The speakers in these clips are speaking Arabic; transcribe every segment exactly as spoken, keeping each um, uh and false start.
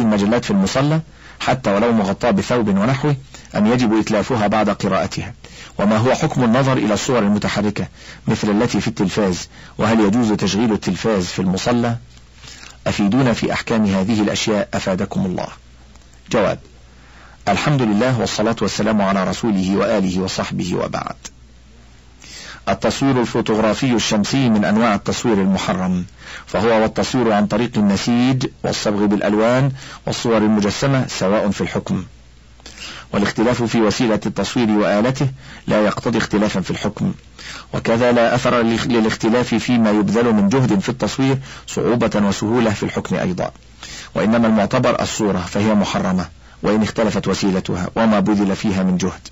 المجلات في المصلى حتى ولو مغطاة بثوب ونحوه أم يجب إتلافها بعد قراءتها؟ وما هو حكم النظر إلى الصور المتحركة مثل التي في التلفاز؟ وهل يجوز تشغيل التلفاز في المصلى؟ أفيدونا في أحكام هذه الأشياء أفادكم الله. جواب: الحمد لله والصلاة والسلام على رسوله وآله وصحبه وبعد. التصوير الفوتوغرافي الشمسي من أنواع التصوير المحرم، فهو والتصوير عن طريق النسيج والصبغ بالألوان والصور المجسمة سواء في الحكم، والاختلاف في وسيلة التصوير وآلته لا يقتضي اختلافا في الحكم، وكذا لا أثر للاختلاف فيما يبذل من جهد في التصوير صعوبة وسهولة في الحكم أيضا، وإنما المعتبر الصورة فهي محرمة وإن اختلفت وسيلتها وما بذل فيها من جهد.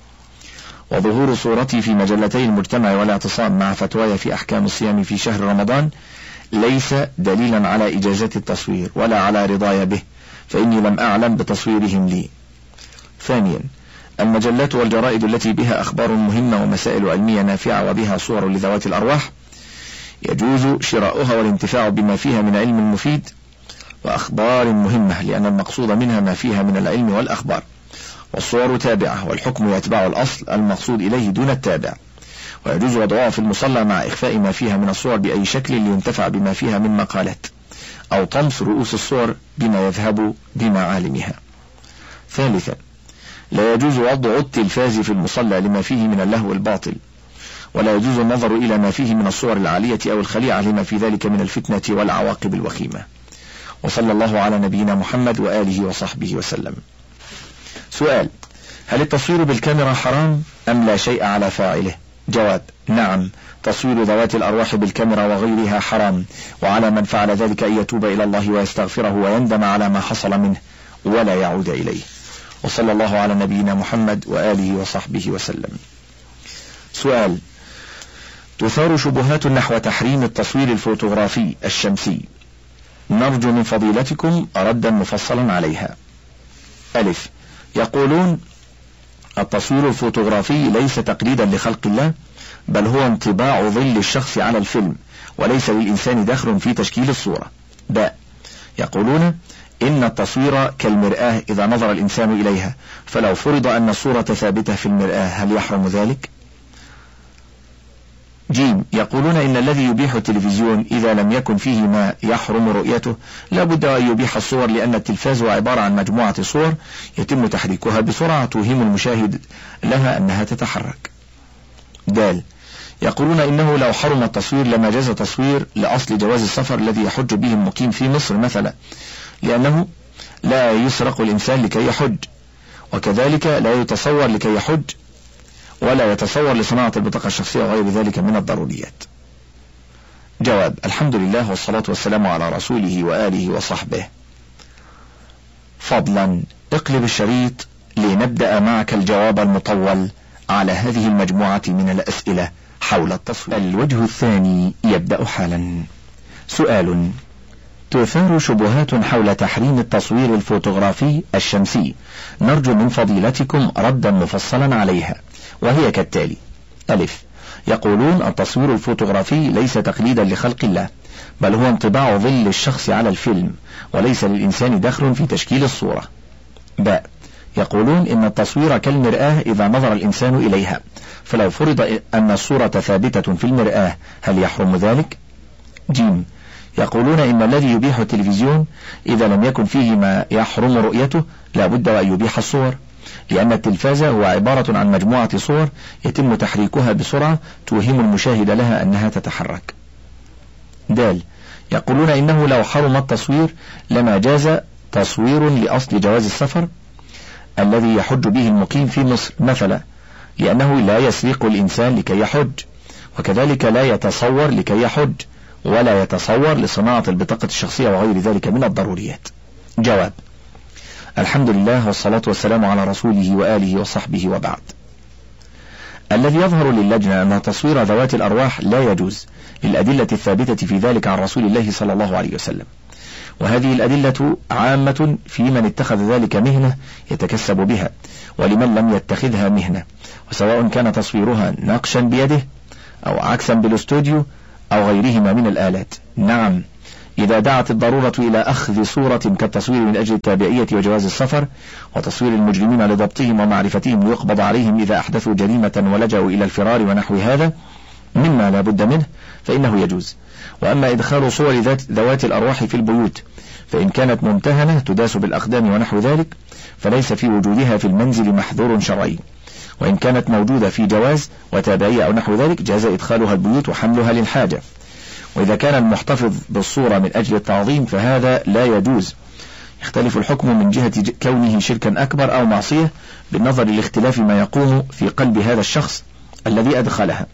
وظهور صورتي في مجلتي المجتمع والاعتصام مع فتواي في أحكام الصيام في شهر رمضان ليس دليلا على إجازة التصوير ولا على رضاي به، فإني لم أعلم بتصويرهم لي. ثانيا، المجلات والجرائد التي بها أخبار مهمة ومسائل علمية نافعة وبها صور لذوات الأرواح يجوز شراؤها والانتفاع بما فيها من علم مفيد وأخبار مهمة، لأن المقصود منها ما فيها من العلم والأخبار، والصور تابعة والحكم يتبع الأصل المقصود إليه دون التابع، ويجوز وضعها في المصلى مع إخفاء ما فيها من الصور بأي شكل لينتفع بما فيها من مقالات، أو طمس رؤوس الصور بما يذهب بمعالمها. ثالثا، لا يجوز وضع التلفاز في المصلى لما فيه من اللهو الباطل، ولا يجوز النظر إلى ما فيه من الصور العالية أو الخليعة لما في ذلك من الفتنة والعواقب الوخيمة. وصلى الله على نبينا محمد وآله وصحبه وسلم. سؤال: هل التصوير بالكاميرا حرام أم لا شيء على فاعله؟ جواب: نعم، تصوير ذوات الأرواح بالكاميرا وغيرها حرام، وعلى من فعل ذلك أن يتوب إلى الله ويستغفره ويندم على ما حصل منه ولا يعود إليه. وصلى الله على نبينا محمد وآله وصحبه وسلم. سؤال: تثار شبهات نحو تحريم التصوير الفوتوغرافي الشمسي، نرجو من فضيلتكم ردا مفصلا عليها. ألف: يقولون التصوير الفوتوغرافي ليس تقليدا لخلق الله، بل هو انطباع ظل الشخص على الفيلم، وليس للإنسان دخل في تشكيل الصورة. باء: يقولون إن التصوير كالمرآة إذا نظر الإنسان إليها، فلو فرض أن الصورة ثابتة في المرآة هل يحرم ذلك؟ جيم: يقولون إن الذي يبيح التلفزيون إذا لم يكن فيه ما يحرم رؤيته لا بد أن يبيح الصور، لأن التلفاز هو عبارة عن مجموعة صور يتم تحريكها بسرعة توهم المشاهد لها أنها تتحرك. دال: يقولون إنه لو حرم التصوير لما جاز تصوير لأصل جواز السفر الذي يحج به المقيم في مصر مثلا، لأنه لا يسرق الإنسان لكي يحج، وكذلك لا يتصور لكي يحج ولا يتصور لصناعة البطاقة الشخصية وغير ذلك من الضروريات. جواب: الحمد لله والصلاة والسلام على رسوله وآله وصحبه. فضلا اقلب الشريط لنبدأ معك الجواب المطول على هذه المجموعة من الأسئلة حول التصوير. الوجه الثاني يبدأ حالا. سؤال: تثار شبهات حول تحريم التصوير الفوتوغرافي الشمسي، نرجو من فضيلتكم ردا مفصلا عليها، وهي كالتالي: ألف: يقولون التصوير الفوتوغرافي ليس تقليدا لخلق الله، بل هو انطباع ظل الشخص على الفيلم، وليس للإنسان دخل في تشكيل الصورة. باء: يقولون إن التصوير كالمرآة إذا نظر الإنسان إليها، فلو فرض أن الصورة ثابتة في المرآة هل يحرم ذلك؟ جيم: يقولون إن الذي يبيح التلفزيون إذا لم يكن فيه ما يحرم رؤيته لا بد أن يبيح الصور، لأن التلفاز هو عبارة عن مجموعة صور يتم تحريكها بسرعة توهم المشاهد لها أنها تتحرك. دال: يقولون إنه لو حرم التصوير لما جاز تصوير لأصل جواز السفر الذي يحج به المقيم في مصر مثلا، لأنه لا يسرق الإنسان لكي يحج، وكذلك لا يتصور لكي يحج ولا يتصور لصناعة البطاقة الشخصية وغير ذلك من الضروريات. جواب: الحمد لله والصلاة والسلام على رسوله وآله وصحبه وبعد. الذي يظهر للجنة أن تصوير ذوات الأرواح لا يجوز للأدلة الثابتة في ذلك عن رسول الله صلى الله عليه وسلم، وهذه الأدلة عامة في من اتخذ ذلك مهنة يتكسب بها، ولمن لم يتخذها مهنة، وسواء كان تصويرها نقشا بيده أو عكسا بالاستوديو أو غيرهما من الآلات. نعم، إذا دعت الضرورة إلى أخذ صورة كالتصوير من أجل التابعية وجواز السفر وتصوير المجرمين لضبطهم ومعرفتهم ليقبض عليهم إذا أحدثوا جريمة ولجأوا إلى الفرار ونحو هذا مما لا بد منه فإنه يجوز. وأما إدخال صور ذات ذوات الأرواح في البيوت فإن كانت ممتهنة تداس بالأقدام ونحو ذلك فليس في وجودها في المنزل محذور شرعي، وإن كانت موجودة في جواز وتابعية أو نحو ذلك جاز إدخالها البيوت وحملها للحاجة. وإذا كان المحتفظ بالصورة من أجل التعظيم فهذا لا يجوز. يختلف الحكم من جهة كونه شركا أكبر أو معصية بالنظر لاختلاف ما يقوم في قلب هذا الشخص الذي أدخلها.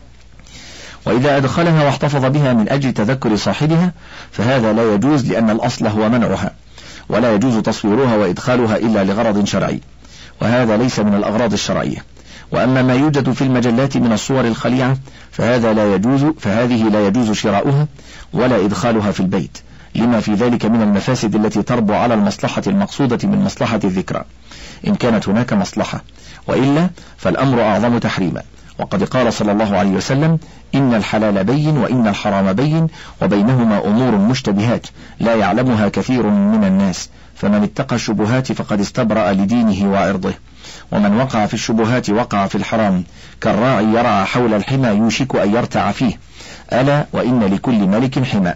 وإذا أدخلها واحتفظ بها من أجل تذكر صاحبها فهذا لا يجوز، لأن الأصل هو منعها، ولا يجوز تصويرها وإدخالها إلا لغرض شرعي، وهذا ليس من الأغراض الشرعية. وأما ما يوجد في المجلات من الصور الخليعة فهذا لا يجوز، فهذه لا يجوز شراؤها ولا إدخالها في البيت، لما في ذلك من المفاسد التي تربو على المصلحة المقصودة من مصلحة الذكرى إن كانت هناك مصلحة، وإلا فالأمر أعظم تحريما. وقد قال صلى الله عليه وسلم: إن الحلال بين وإن الحرام بين وبينهما أمور مشتبهات لا يعلمها كثير من الناس، فمن اتقى الشبهات فقد استبرأ لدينه وعرضه، ومن وقع في الشبهات وقع في الحرام، كالراعي يرعى حول الحمى يوشك أن يرتع فيه، ألا وإن لكل ملك حمى،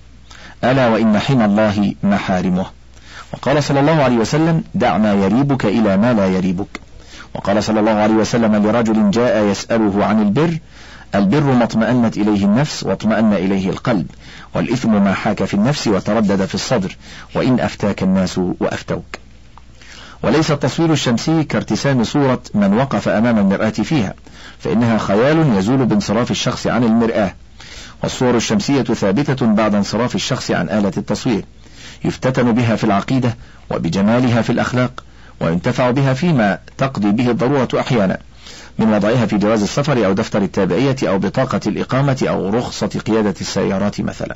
ألا وإن حمى الله محارمه. وقال صلى الله عليه وسلم: دع ما يريبك إلى ما لا يريبك. وقال صلى الله عليه وسلم لرجل جاء يسأله عن البر: البر ما اطمأنت إليه النفس واطمأن إليه القلب، والإثم ما حاك في النفس وتردد في الصدر، وإن أفتاك الناس وأفتوك. وليس التصوير الشمسي كارتسام صورة من وقف أمام المرآة فيها، فإنها خيال يزول بانصراف الشخص عن المرآة، والصور الشمسية ثابتة بعد انصراف الشخص عن آلة التصوير، يفتتن بها في العقيدة وبجمالها في الأخلاق، وينتفع بها فيما تقضي به الضرورة أحيانا من وضعها في جواز السفر أو دفتر التابعية أو بطاقة الإقامة أو رخصة قيادة السيارات مثلا.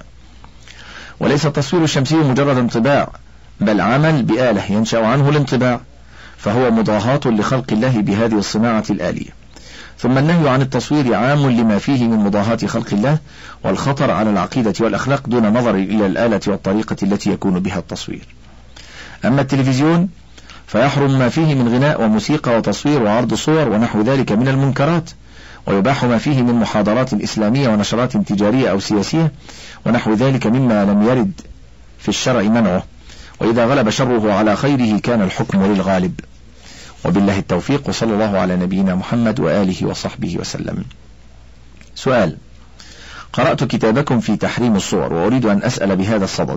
وليس التصوير الشمسي مجرد انطباع، بل عمل بآلة ينشأ عنه الانطباع، فهو مضاهاة لخلق الله بهذه الصناعة الآلية. ثم النهي عن التصوير عام لما فيه من مضاهاة خلق الله والخطر على العقيدة والأخلاق دون نظر إلى الآلة والطريقة التي يكون بها التصوير. أما التلفزيون فيحرم ما فيه من غناء وموسيقى وتصوير وعرض صور ونحو ذلك من المنكرات، ويباح ما فيه من محاضرات إسلامية ونشرات تجارية أو سياسية ونحو ذلك مما لم يرد في الشرع منعه، وإذا غلب شره على خيره كان الحكم للغالب. وبالله التوفيق، وصلى الله على نبينا محمد وآله وصحبه وسلم. سؤال: قرأت كتابكم في تحريم الصور وأريد أن أسأل بهذا الصدد،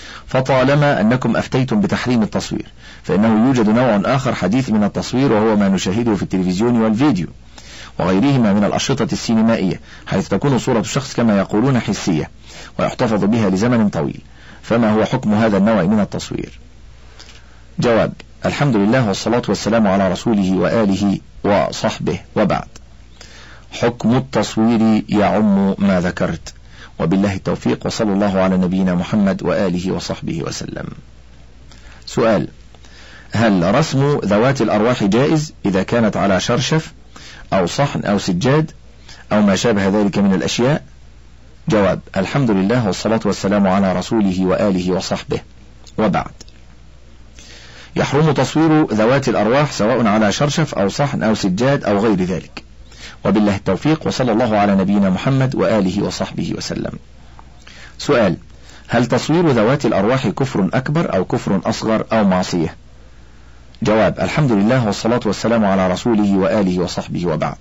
فطالما أنكم أفتيتم بتحريم التصوير فإنه يوجد نوع آخر حديث من التصوير، وهو ما نشاهده في التلفزيون والفيديو وغيرهما من الأشرطة السينمائية، حيث تكون صورة الشخص كما يقولون حسية ويحتفظ بها لزمن طويل، فما هو حكم هذا النوع من التصوير؟ جواب: الحمد لله والصلاة والسلام على رسوله وآله وصحبه، وبعد. حكم التصوير يعم ما ذكرت، وبالله التوفيق، وصلى الله على نبينا محمد وآله وصحبه وسلم. سؤال: هل رسم ذوات الأرواح جائز إذا كانت على شرشف أو صحن أو سجاد أو ما شابه ذلك من الأشياء؟ جواب: الحمد لله والصلاة والسلام على رسوله وآله وصحبه، وبعد. يحرم تصوير ذوات الأرواح سواء على شرشف أو صحن أو سجاد أو غير ذلك، وبالله التوفيق، وصلى الله على نبينا محمد وآله وصحبه وسلم. سؤال: هل تصوير ذوات الأرواح كفر أكبر أو كفر أصغر أو معصية؟ جواب: الحمد لله والصلاة والسلام على رسوله وآله وصحبه، وبعد.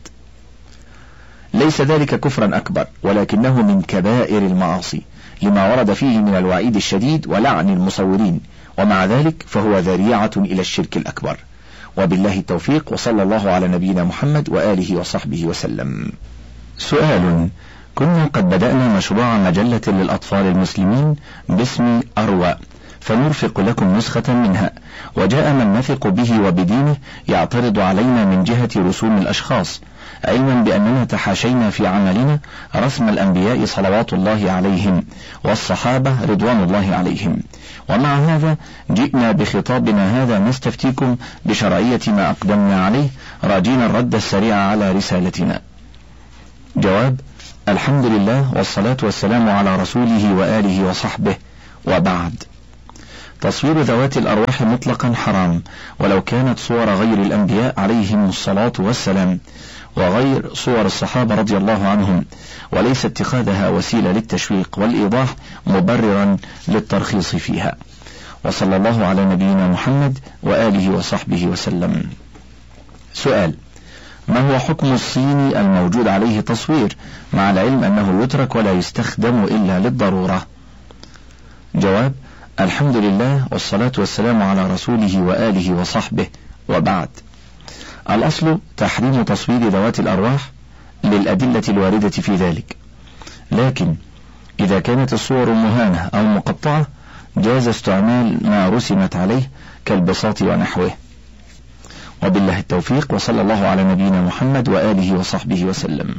ليس ذلك كفرا أكبر، ولكنه من كبائر المعاصي لما ورد فيه من الوعيد الشديد ولعن المصورين، ومع ذلك فهو ذريعة إلى الشرك الأكبر، وبالله التوفيق، وصلى الله على نبينا محمد وآله وصحبه وسلم. سؤال: كنا قد بدأنا مشروع مجلة للأطفال المسلمين باسم أروى، فنرفق لكم نسخة منها، وجاء من نثق به وبدينه يعترض علينا من جهة رسوم الأشخاص، علما بأننا تحاشينا في عملنا رسم الأنبياء صلوات الله عليهم والصحابة رضوان الله عليهم، ومع هذا جئنا بخطابنا هذا نستفتيكم بشرعية ما أقدمنا عليه، راجين الرد السريع على رسالتنا. جواب: الحمد لله والصلاة والسلام على رسوله وآله وصحبه، وبعد. تصوير ذوات الأرواح مطلقا حرام، ولو كانت صور غير الأنبياء عليهم الصلاة والسلام وغير صور الصحابة رضي الله عنهم، وليس اتخاذها وسيلة للتشويق والإيضاح مبررا للترخيص فيها. وصلى الله على نبينا محمد وآله وصحبه وسلم. سؤال: ما هو حكم الصيني الموجود عليه تصوير مع العلم أنه يترك ولا يستخدم إلا للضرورة؟ جواب: الحمد لله والصلاة والسلام على رسوله وآله وصحبه، وبعد. الأصل تحريم تصوير ذوات الأرواح للأدلة الواردة في ذلك، لكن إذا كانت الصور مهانة أو مقطعة جاز استعمال ما رسمت عليه كالبساط ونحوه. وبالله التوفيق، وصلى الله على نبينا محمد وآله وصحبه وسلم.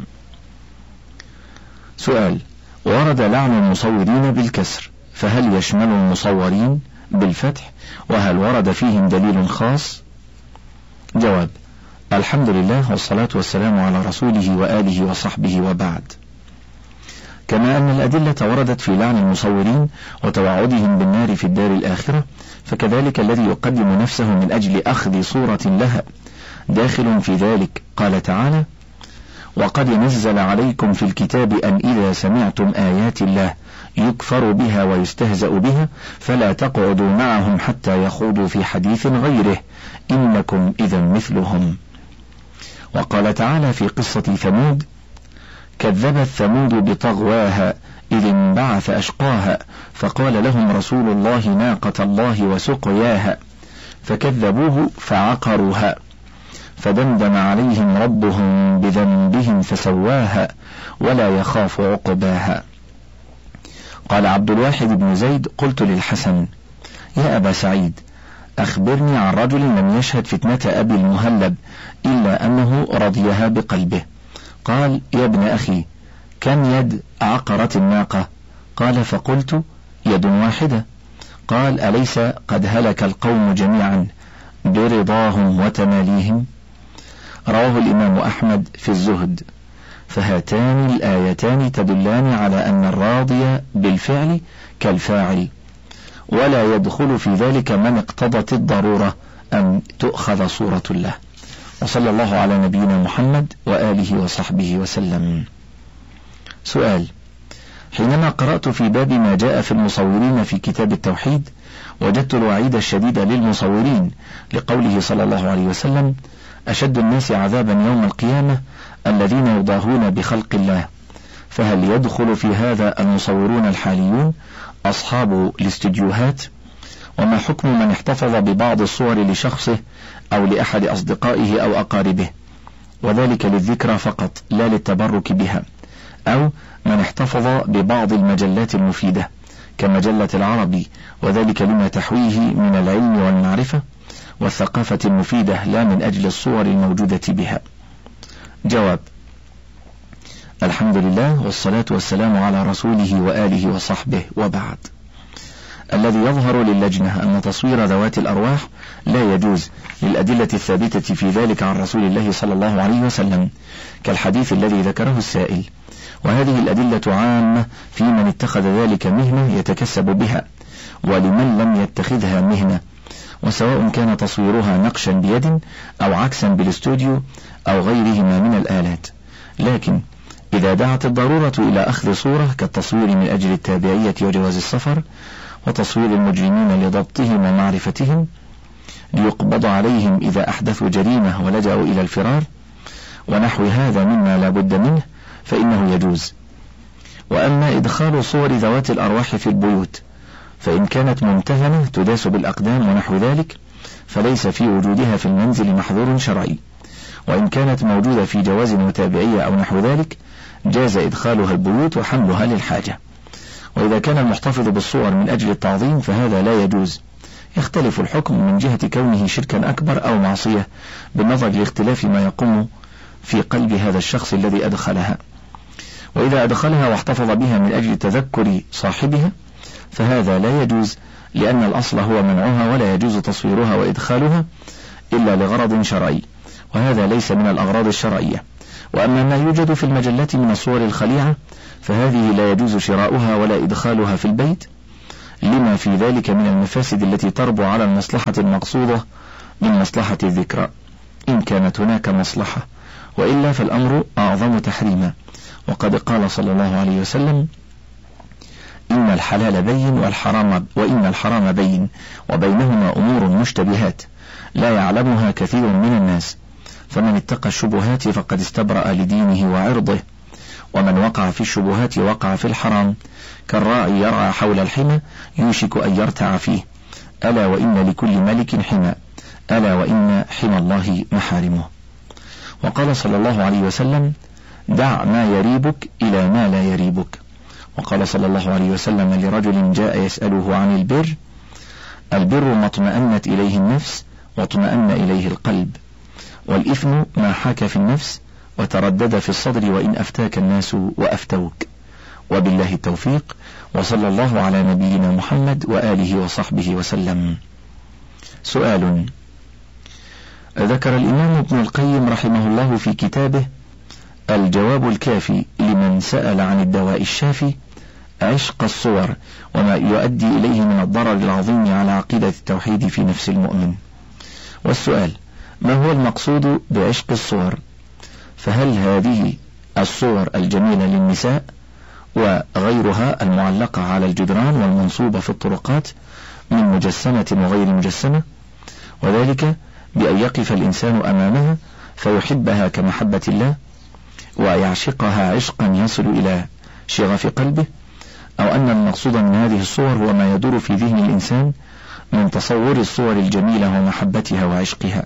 سؤال: ورد لعن المصورين بالكسر، فهل يشمل المصورين بالفتح؟ وهل ورد فيهم دليل خاص؟ جواب: الحمد لله والصلاة والسلام على رسوله وآله وصحبه، وبعد. كما أن الأدلة وردت في لعن المصورين وتوعدهم بالنار في الدار الآخرة، فكذلك الذي يقدم نفسه من أجل أخذ صورة لها داخل في ذلك. قال تعالى: وقد نزل عليكم في الكتاب أن إذا سمعتم آيات الله يكفر بها ويستهزأ بها فلا تقعدوا معهم حتى يخوضوا في حديث غيره إنكم إذا مثلهم. وقال تعالى في قصة ثمود: كذبت ثمود بطغواها إذ انبعث أشقاها فقال لهم رسول الله ناقة الله وسقياها فكذبوه فعقروها فدمدم عليهم ربهم بذنبهم فسواها ولا يخاف عقباها. قال عبد الواحد بن زيد: قلت للحسن: يا أبا سعيد، أخبرني عن رجل لم يشهد فتنة أبي المهلب إلا أنه رضيها بقلبه. قال: يا ابن أخي، كم يد عقرت الناقة؟ قال: فقلت: يد واحدة. قال: أليس قد هلك القوم جميعا برضاهم وتماليهم؟ رواه الإمام أحمد في الزهد. فهاتان الآيتان تدلان على أن الراضي بالفعل كالفاعل، ولا يدخل في ذلك من اقتضت الضرورة أن تؤخذ صورة له. وصلى الله على نبينا محمد وآله وصحبه وسلم. سؤال: حينما قرأت في باب ما جاء في المصورين في كتاب التوحيد وجدت الوعيد الشديد للمصورين لقوله صلى الله عليه وسلم: أشد الناس عذابا يوم القيامة الذين يضاهون بخلق الله، فهل يدخل في هذا المصورون الحاليون أصحاب الاستديوهات؟ وما حكم من احتفظ ببعض الصور لشخصه أو لأحد أصدقائه أو أقاربه، وذلك للذكرى فقط لا للتبرك بها، أو من احتفظ ببعض المجلات المفيدة كمجلة العربي، وذلك لما تحويه من العلم والمعرفة والثقافة المفيدة لا من أجل الصور الموجودة بها؟ جواب: الحمد لله والصلاة والسلام على رسوله وآله وصحبه، وبعد. الذي يظهر للجنة أن تصوير ذوات الأرواح لا يجوز للأدلة الثابتة في ذلك عن رسول الله صلى الله عليه وسلم، كالحديث الذي ذكره السائل، وهذه الأدلة عامة في من اتخذ ذلك مهنة يتكسب بها ولمن لم يتخذها مهنة، وسواء كان تصويرها نقشا بيد أو عكسا بالاستوديو أو غيرهما من الآلات. لكن إذا دعت الضرورة إلى أخذ صورة كالتصوير من أجل التابعية وجواز السفر، وتصوير المجرمين لضبطهم ومعرفتهم ليقبض عليهم إذا أحدثوا جريمة ولجأوا إلى الفرار، ونحو هذا مما لا بد منه، فإنه يجوز. وأما إدخال صور ذوات الأرواح في البيوت فإن كانت ممتهنة تداس بالأقدام ونحو ذلك فليس في وجودها في المنزل محظور شرعي، وإن كانت موجودة في جواز وتابعية أو نحو ذلك جاز إدخالها البيوت وحملها للحاجة. وإذا كان المحتفظ بالصور من أجل التعظيم فهذا لا يجوز، يختلف الحكم من جهة كونه شركا أكبر أو معصية بالنظر لاختلاف ما يقوم في قلب هذا الشخص الذي أدخلها. وإذا أدخلها واحتفظ بها من أجل تذكر صاحبها فهذا لا يجوز، لأن الأصل هو منعها، ولا يجوز تصويرها وإدخالها إلا لغرض شرعي، وهذا ليس من الأغراض الشرعية. وأما ما يوجد في المجلات من الصور الخليعة فهذه لا يجوز شراؤها ولا إدخالها في البيت، لما في ذلك من المفاسد التي تربو على المصلحة المقصودة من مصلحة الذكرى، إن كانت هناك مصلحة، وإلا فالأمر أعظم تحريما. وقد قال صلى الله عليه وسلم: إن الحلال بين والحرام وإن الحرام بين وبينهما أمور مشتبهات لا يعلمها كثير من الناس، فمن اتقى الشبهات فقد استبرأ لدينه وعرضه، ومن وقع في الشبهات وقع في الحرام، كالراعي يرعى حول الحمى يوشك أن يرتع فيه، ألا وإن لكل ملك حمى، ألا وإن حمى الله محارمه. وقال صلى الله عليه وسلم: دع ما يريبك إلى ما لا يريبك. وقال صلى الله عليه وسلم لرجل جاء يسأله عن البر: البر ما اطمأنت إليه النفس واطمأن إليه القلب، والإثم ما حاك في النفس وتردد في الصدر وإن أفتاك الناس وأفتوك. وبالله التوفيق، وصلى الله على نبينا محمد وآله وصحبه وسلم. سؤال: ذكر الإمام ابن القيم رحمه الله في كتابه الجواب الكافي لمن سأل عن الدواء الشافي عشق الصور وما يؤدي إليه من الضرر العظيم على عقيدة التوحيد في نفس المؤمن. والسؤال: ما هو المقصود بعشق الصور؟ فهل هذه الصور الجميلة للنساء وغيرها المعلقة على الجدران والمنصوبة في الطرقات من مجسمة وغير مجسمة، وذلك بأن يقف الإنسان أمامها فيحبها كمحبة الله ويعشقها عشقا يصل إلى شغف قلبه، أو أن المقصود من هذه الصور هو ما يدور في ذهن الإنسان من تصور الصور الجميلة ومحبتها وعشقها؟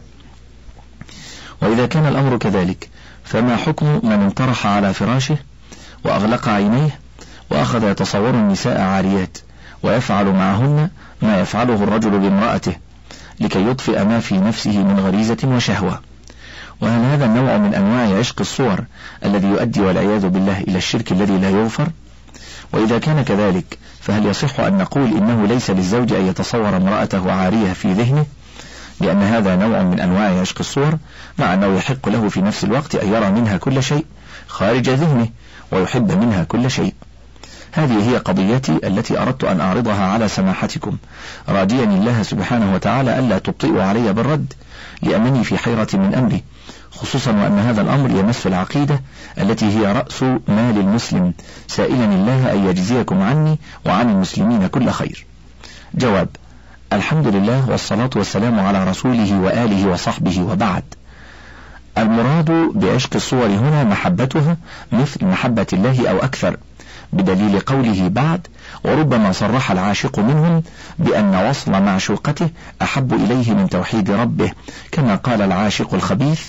وإذا كان الأمر كذلك فما حكم من انطرح على فراشه وأغلق عينيه وأخذ يتصور النساء عاريات ويفعل معهن ما يفعله الرجل بامرأته لكي يطفئ ما في نفسه من غريزة وشهوة؟ وهل هذا النوع من أنواع عشق الصور الذي يؤدي والعياذ بالله إلى الشرك الذي لا يغفر؟ وإذا كان كذلك فهل يصح أن نقول إنه ليس للزوج أن يتصور امرأته عارية في ذهنه، لأن هذا نوع من أنواع عشق الصور، مع أنه يحق له في نفس الوقت أن يرى منها كل شيء خارج ذهنه ويحب منها كل شيء؟ هذه هي قضيتي التي أردت أن أعرضها على سماحتكم، راجيا الله سبحانه وتعالى ألا تبطئوا علي بالرد، لأنني في حيرة من أمري، خصوصا وأن هذا الأمر يمس العقيدة التي هي رأس مال المسلم، سائلا الله أن يجزيكم عني وعن المسلمين كل خير. جواب: الحمد لله والصلاة والسلام على رسوله وآله وصحبه، وبعد. المراد بعشق الصور هنا محبتها مثل محبة الله أو أكثر، بدليل قوله بعد: وربما صرح العاشق منهم بأن وصل معشوقته أحب إليه من توحيد ربه، كما قال العاشق الخبيث: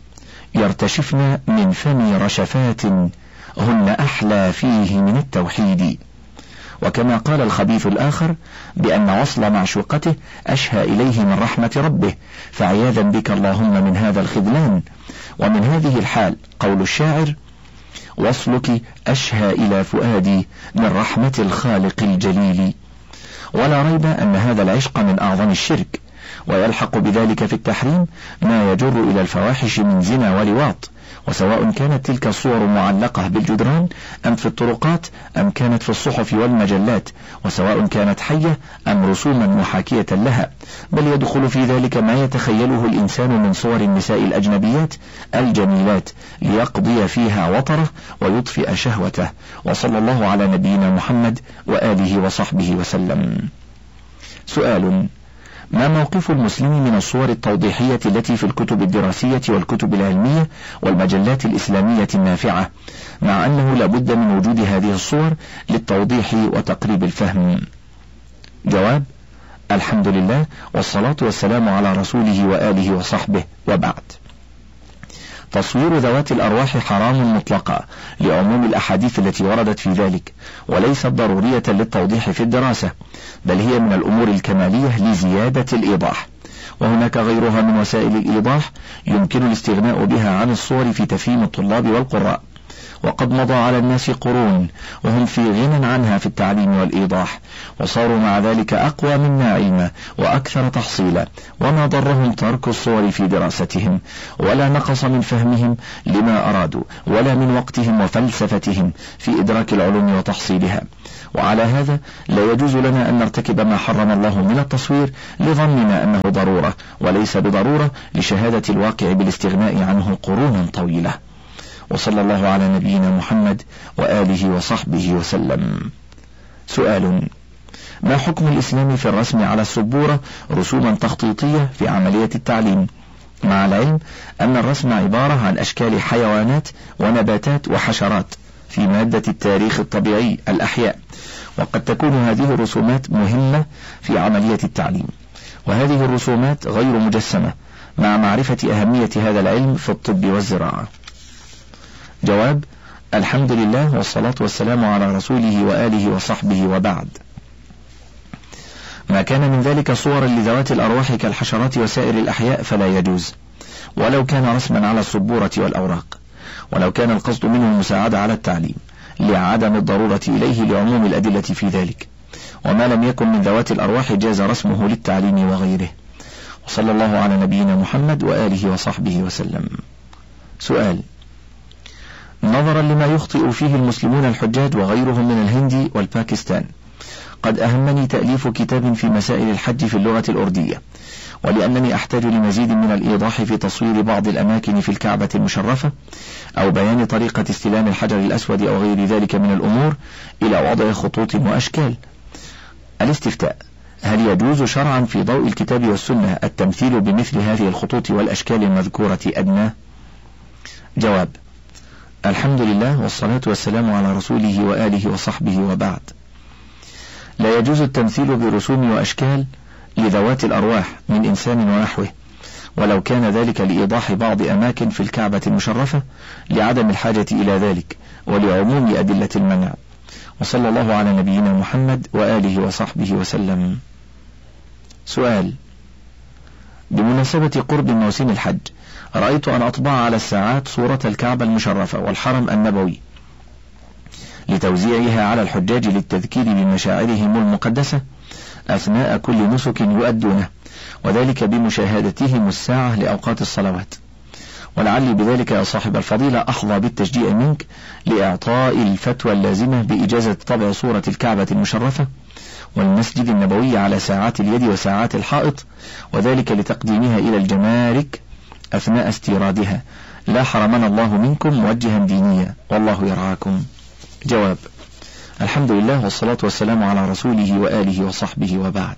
يرتشفن من فم رشفات هن أحلى فيه من التوحيد. وكما قال الخبيث الآخر بأن وصل معشوقته أشهى إليه من رحمة ربه، فعياذا بك اللهم من هذا الخذلان. ومن هذه الحال قول الشاعر: وصلك أشهى إلى فؤادي من رحمة الخالق الجليل. ولا ريب أن هذا العشق من أعظم الشرك، ويلحق بذلك في التحريم ما يجر إلى الفواحش من زنا ولواط، وسواء كانت تلك الصور معلقة بالجدران أم في الطرقات أم كانت في الصحف والمجلات، وسواء كانت حية أم رسوما محاكية لها، بل يدخل في ذلك ما يتخيله الإنسان من صور النساء الأجنبيات الجميلات ليقضي فيها وطره ويطفئ شهوته. وصلى الله على نبينا محمد وآله وصحبه وسلم. سؤال: ما موقف المسلم من الصور التوضيحية التي في الكتب الدراسية والكتب العلمية والمجلات الإسلامية النافعة، مع أنه لا بد من وجود هذه الصور للتوضيح وتقريب الفهم؟ جواب: الحمد لله والصلاة والسلام على رسوله وآله وصحبه، وبعد. تصوير ذوات الأرواح حرام مطلقا لعموم الأحاديث التي وردت في ذلك، وليست ضرورية للتوضيح في الدراسة، بل هي من الأمور الكمالية لزيادة الإيضاح، وهناك غيرها من وسائل الإيضاح يمكن الاستغناء بها عن الصور في تفهيم الطلاب والقراء. وقد مضى على الناس قرون وهم في غنى عنها في التعليم والإيضاح، وصاروا مع ذلك أقوى منا علما وأكثر تحصيلا، وما ضرهم ترك الصور في دراستهم، ولا نقص من فهمهم لما أرادوا، ولا من وقتهم وفلسفتهم في إدراك العلوم وتحصيلها. وعلى هذا لا يجوز لنا أن نرتكب ما حرم الله من التصوير لظننا أنه ضرورة، وليس بضرورة لشهادة الواقع بالاستغناء عنه قرونا طويلة. وصلى الله على نبينا محمد وآله وصحبه وسلم. سؤال: ما حكم الإسلام في الرسم على السبورة رسوما تخطيطية في عملية التعليم، مع العلم أن الرسم عبارة عن أشكال حيوانات ونباتات وحشرات في مادة التاريخ الطبيعي الأحياء، وقد تكون هذه الرسومات مهمة في عملية التعليم، وهذه الرسومات غير مجسمة، مع معرفة أهمية هذا العلم في الطب والزراعة؟ جواب: الحمد لله والصلاة والسلام على رسوله وآله وصحبه، وبعد. ما كان من ذلك صورا لذوات الأرواح كالحشرات وسائر الأحياء فلا يجوز، ولو كان رسما على السبورة والأوراق، ولو كان القصد منه المساعدة على التعليم لعدم الضرورة إليه لعموم الأدلة في ذلك. وما لم يكن من ذوات الأرواح جاز رسمه للتعليم وغيره. وصلى الله على نبينا محمد وآله وصحبه وسلم. سؤال: نظرا لما يخطئ فيه المسلمون الحجاج وغيرهم من الهند والباكستان، قد أهمني تأليف كتاب في مسائل الحج في اللغة الأردية، ولأنني أحتاج لمزيد من الإيضاح في تصوير بعض الأماكن في الكعبة المشرفة، أو بيان طريقة استلام الحجر الأسود أو غير ذلك من الأمور، إلى وضع خطوط وأشكال. الاستفتاء: هل يجوز شرعا في ضوء الكتاب والسنة التمثيل بمثل هذه الخطوط والأشكال المذكورة أدنى؟ جواب: الحمد لله والصلاة والسلام على رسوله وآله وصحبه، وبعد. لا يجوز التمثيل برسوم وأشكال لذوات الأرواح من إنسان ونحوه، ولو كان ذلك لإيضاح بعض أماكن في الكعبة المشرفة لعدم الحاجة إلى ذلك ولعموم أدلة المنع. وصلى الله على نبينا محمد وآله وصحبه وسلم. سؤال: بمناسبة قرب موسم الحج، رأيت أن أطبع على الساعات صورة الكعبة المشرفة والحرم النبوي لتوزيعها على الحجاج للتذكير بمشاعرهم المقدسة أثناء كل نسك يؤدونه، وذلك بمشاهدتهم الساعة لأوقات الصلوات. ولعلي بذلك يا صاحب الفضيلة أحظى بالتشجيع منك لإعطاء الفتوى اللازمة بإجازة طبع صورة الكعبة المشرفة والمسجد النبوي على ساعات اليد وساعات الحائط، وذلك لتقديمها إلى الجمارك أثناء استيرادها. لا حرمنا الله منكم موجها دينيا، والله يرعاكم. جواب: الحمد لله والصلاة والسلام على رسوله وآله وصحبه، وبعد.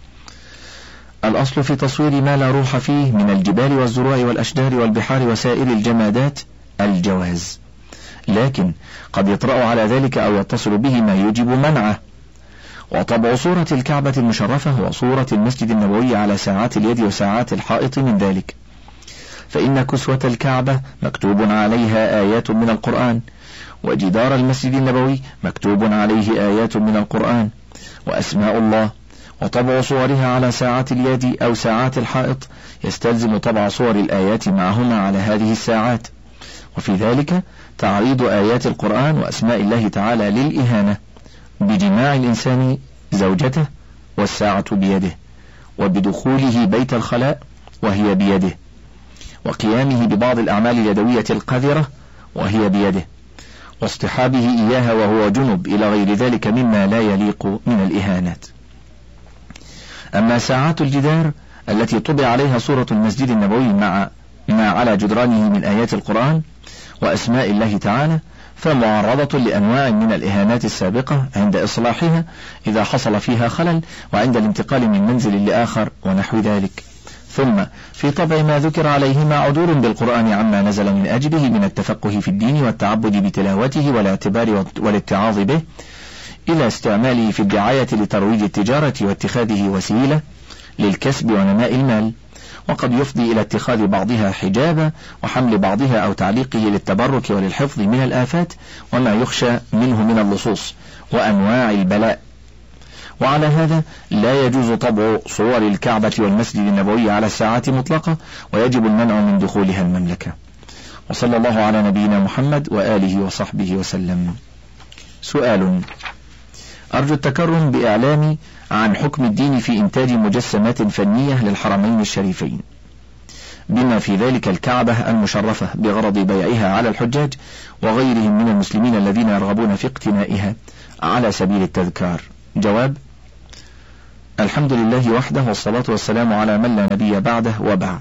الأصل في تصوير ما لا روح فيه من الجبال والزروع والأشجار والبحار وسائر الجمادات الجواز، لكن قد يطرأ على ذلك أو يتصل به ما يوجب منعه. وطبع صورة الكعبة المشرفة وصورة المسجد النبوي على ساعات اليد وساعات الحائط من ذلك، فإن كسوة الكعبة مكتوب عليها آيات من القرآن، وجدار المسجد النبوي مكتوب عليه آيات من القرآن وأسماء الله، وطبع صورها على ساعات اليد أو ساعات الحائط يستلزم طبع صور الآيات معهما على هذه الساعات، وفي ذلك تعريض آيات القرآن وأسماء الله تعالى للإهانة بجماع الإنسان زوجته والساعة بيده، وبدخوله بيت الخلاء وهي بيده، وقيامه ببعض الأعمال اليدوية القذرة وهي بيده، واصطحابه إياها وهو جنب، إلى غير ذلك مما لا يليق من الإهانات. أما ساعات الجدار التي طبع عليها صورة المسجد النبوي مع ما على جدرانه من آيات القرآن وأسماء الله تعالى، فمعرضة لأنواع من الإهانات السابقة عند إصلاحها إذا حصل فيها خلل، وعند الانتقال من منزل لآخر ونحو ذلك. ثم في طبع ما ذكر عليهما عدول بالقرآن عما نزل من أجله من التفقه في الدين والتعبد بتلاوته والاعتبار والاتعاظ به، إلى استعماله في الدعاية لترويج التجارة واتخاذه وسيلة للكسب ونماء المال، وقد يفضي إلى اتخاذ بعضها حجابا وحمل بعضها أو تعليقه للتبرك وللحفظ من الآفات وما يخشى منه من اللصوص وأنواع البلاء. وعلى هذا لا يجوز طبع صور الكعبة والمسجد النبوي على الساعات مطلقة، ويجب المنع من دخولها المملكة. وصلى الله على نبينا محمد وآله وصحبه وسلم. سؤال: أرجو التكرم بإعلامي عن حكم الدين في إنتاج مجسمات فنية للحرمين الشريفين، بما في ذلك الكعبة المشرفة، بغرض بيعها على الحجاج وغيرهم من المسلمين الذين يرغبون في اقتنائها على سبيل التذكار. جواب: الحمد لله وحده، والصلاة والسلام على من لا نبي بعده، وبعد.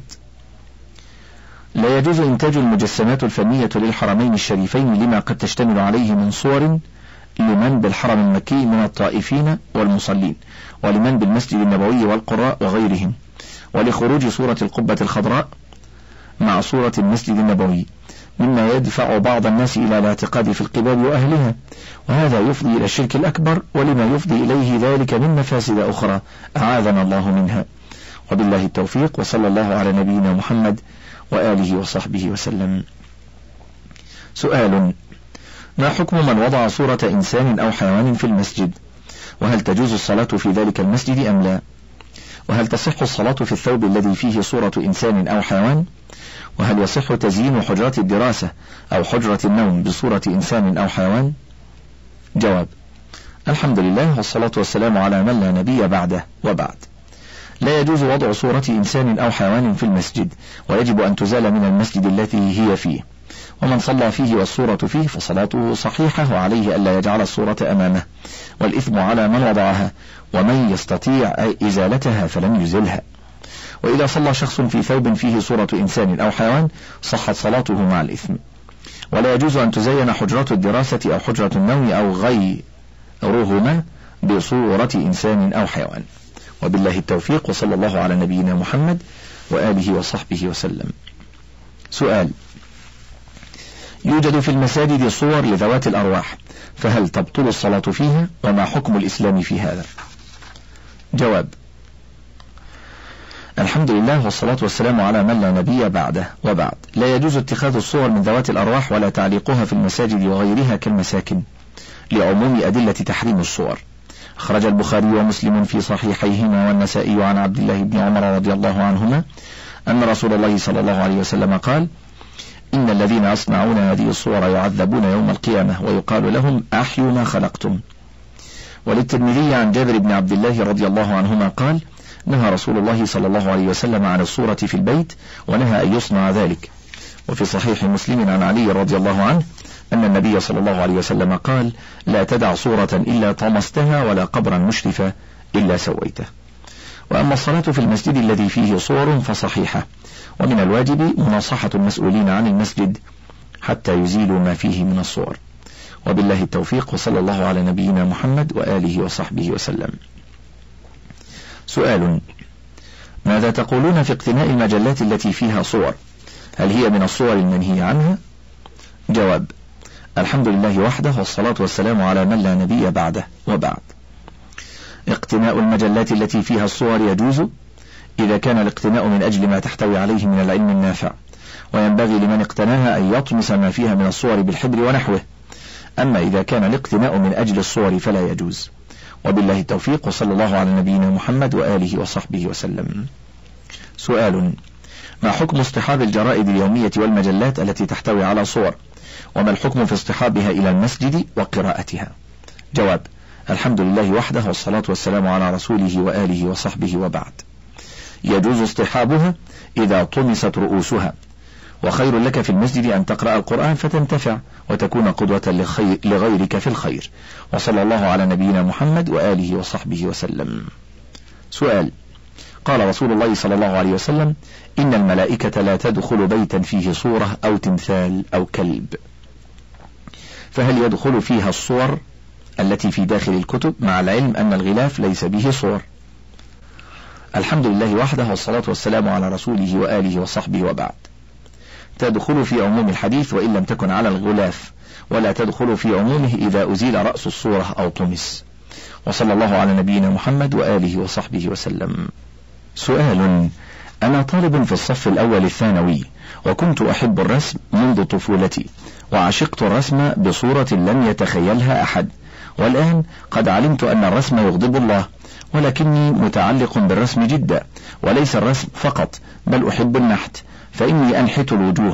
لا يجوز إنتاج المجسمات الفنية للحرمين الشريفين لما قد تشتمل عليه من صور لمن بالحرم المكي من الطائفين والمصلين، ولمن بالمسجد النبوي والقراء وغيرهم، ولخروج صورة القبة الخضراء مع صورة المسجد النبوي، مما يدفع بعض الناس إلى الاعتقاد في القباب وأهلها، وهذا يفضي إلى الشرك الأكبر، ولما يفضي إليه ذلك من مفاسد أخرى أعاذنا الله منها. وبالله التوفيق، وصلى الله على نبينا محمد وآله وصحبه وسلم. سؤال: ما حكم من وضع صورة إنسان أو حيوان في المسجد؟ وهل تجوز الصلاة في ذلك المسجد أم لا؟ وهل تصح الصلاة في الثوب الذي فيه صورة إنسان أو حيوان؟ وهل يصح تزيين حجرات الدراسة أو حجرة النوم بصورة إنسان أو حيوان؟ جواب: الحمد لله، والصلاة والسلام على من لا نبي بعده، وبعد. لا يجوز وضع صورة إنسان أو حيوان في المسجد، ويجب أن تزال من المسجد التي هي فيه، ومن صلى فيه والصورة فيه فصلاته صحيحة، وعليه ألا يجعل الصورة أمامه، والإثم على من وضعها، ومن يستطيع إزالتها فلم يزلها. وإذا صلى شخص في ثوب فيه صورة إنسان أو حيوان صحت صلاته مع الإثم. ولا يجوز أن تزين حجرات الدراسة أو حجرة النوم أو غيرهما بصورة إنسان أو حيوان. وبالله التوفيق، وصلى الله على نبينا محمد وآله وصحبه وسلم. سؤال: يوجد في المساجد صور لذوات الأرواح، فهل تبطل الصلاة فيها؟ وما حكم الإسلام في هذا؟ جواب: الحمد لله، والصلاة والسلام على من لا نبي بعده، وبعد. لا يجوز اتخاذ الصور من ذوات الأرواح ولا تعليقها في المساجد وغيرها كالمساكن، لعموم أدلة تحريم الصور. أخرج البخاري ومسلم في صحيحيهما والنسائي عن عبد الله بن عمر رضي الله عنهما أن رسول الله صلى الله عليه وسلم قال: إن الذين يصنعون هذه الصور يعذبون يوم القيامة، ويقال لهم أحيوا ما خلقتم. وللترمذي عن جابر بن عبد الله رضي الله عنهما قال: نهى رسول الله صلى الله عليه وسلم عن الصورة في البيت، ونهى أن يصنع ذلك. وفي صحيح مسلم عن علي رضي الله عنه أن النبي صلى الله عليه وسلم قال: لا تدع صورة إلا طمستها، ولا قبرا مشرفا إلا سويته. وأما الصلاة في المسجد الذي فيه صور فصحيحة، ومن الواجب مناصحة المسؤولين عن المسجد حتى يزيلوا ما فيه من الصور. وبالله التوفيق، وصلى الله على نبينا محمد وآله وصحبه وسلم. سؤال: ماذا تقولون في اقتناء المجلات التي فيها صور؟ هل هي من الصور المنهي عنها؟ جواب: الحمد لله وحده، والصلاة والسلام على من لا نبي بعده، وبعد. اقتناء المجلات التي فيها الصور يجوز إذا كان الاقتناء من أجل ما تحتوي عليه من العلم النافع، وينبغي لمن اقتناها أن يطمس ما فيها من الصور بالحبر ونحوه. أما إذا كان الاقتناء من أجل الصور فلا يجوز. وبالله التوفيق، وصلى الله على نبينا محمد وآله وصحبه وسلم. سؤال: ما حكم اصطحاب الجرائد اليومية والمجلات التي تحتوي على صور؟ وما الحكم في اصطحابها إلى المسجد وقراءتها؟ جواب: الحمد لله وحده، والصلاة والسلام على رسوله وآله وصحبه، وبعد. يجوز اصطحابها إذا طمست رؤوسها، وخير لك في المسجد أن تقرأ القرآن فتنتفع وتكون قدوة لغيرك في الخير. وصلى الله على نبينا محمد وآله وصحبه وسلم. سؤال: قال رسول الله صلى الله عليه وسلم: إن الملائكة لا تدخل بيتا فيه صورة أو تمثال أو كلب، فهل يدخل فيها الصور التي في داخل الكتب، مع العلم أن الغلاف ليس به صور؟ الحمد لله وحده، والصلاة والسلام على رسوله وآله وصحبه، وبعد. تدخل في عموم الحديث وإن لم تكن على الغلاف، ولا تدخل في عمومه إذا أزيل رأس الصورة أو طمس. وصلى الله على نبينا محمد وآله وصحبه وسلم. سؤال: أنا طالب في الصف الأول الثانوي، وكنت أحب الرسم منذ طفولتي، وعشقت الرسم بصورة لم يتخيلها أحد، والآن قد علمت أن الرسم يغضب الله، ولكني متعلق بالرسم جدا، وليس الرسم فقط بل أحب النحت، فإني أنحت الوجوه،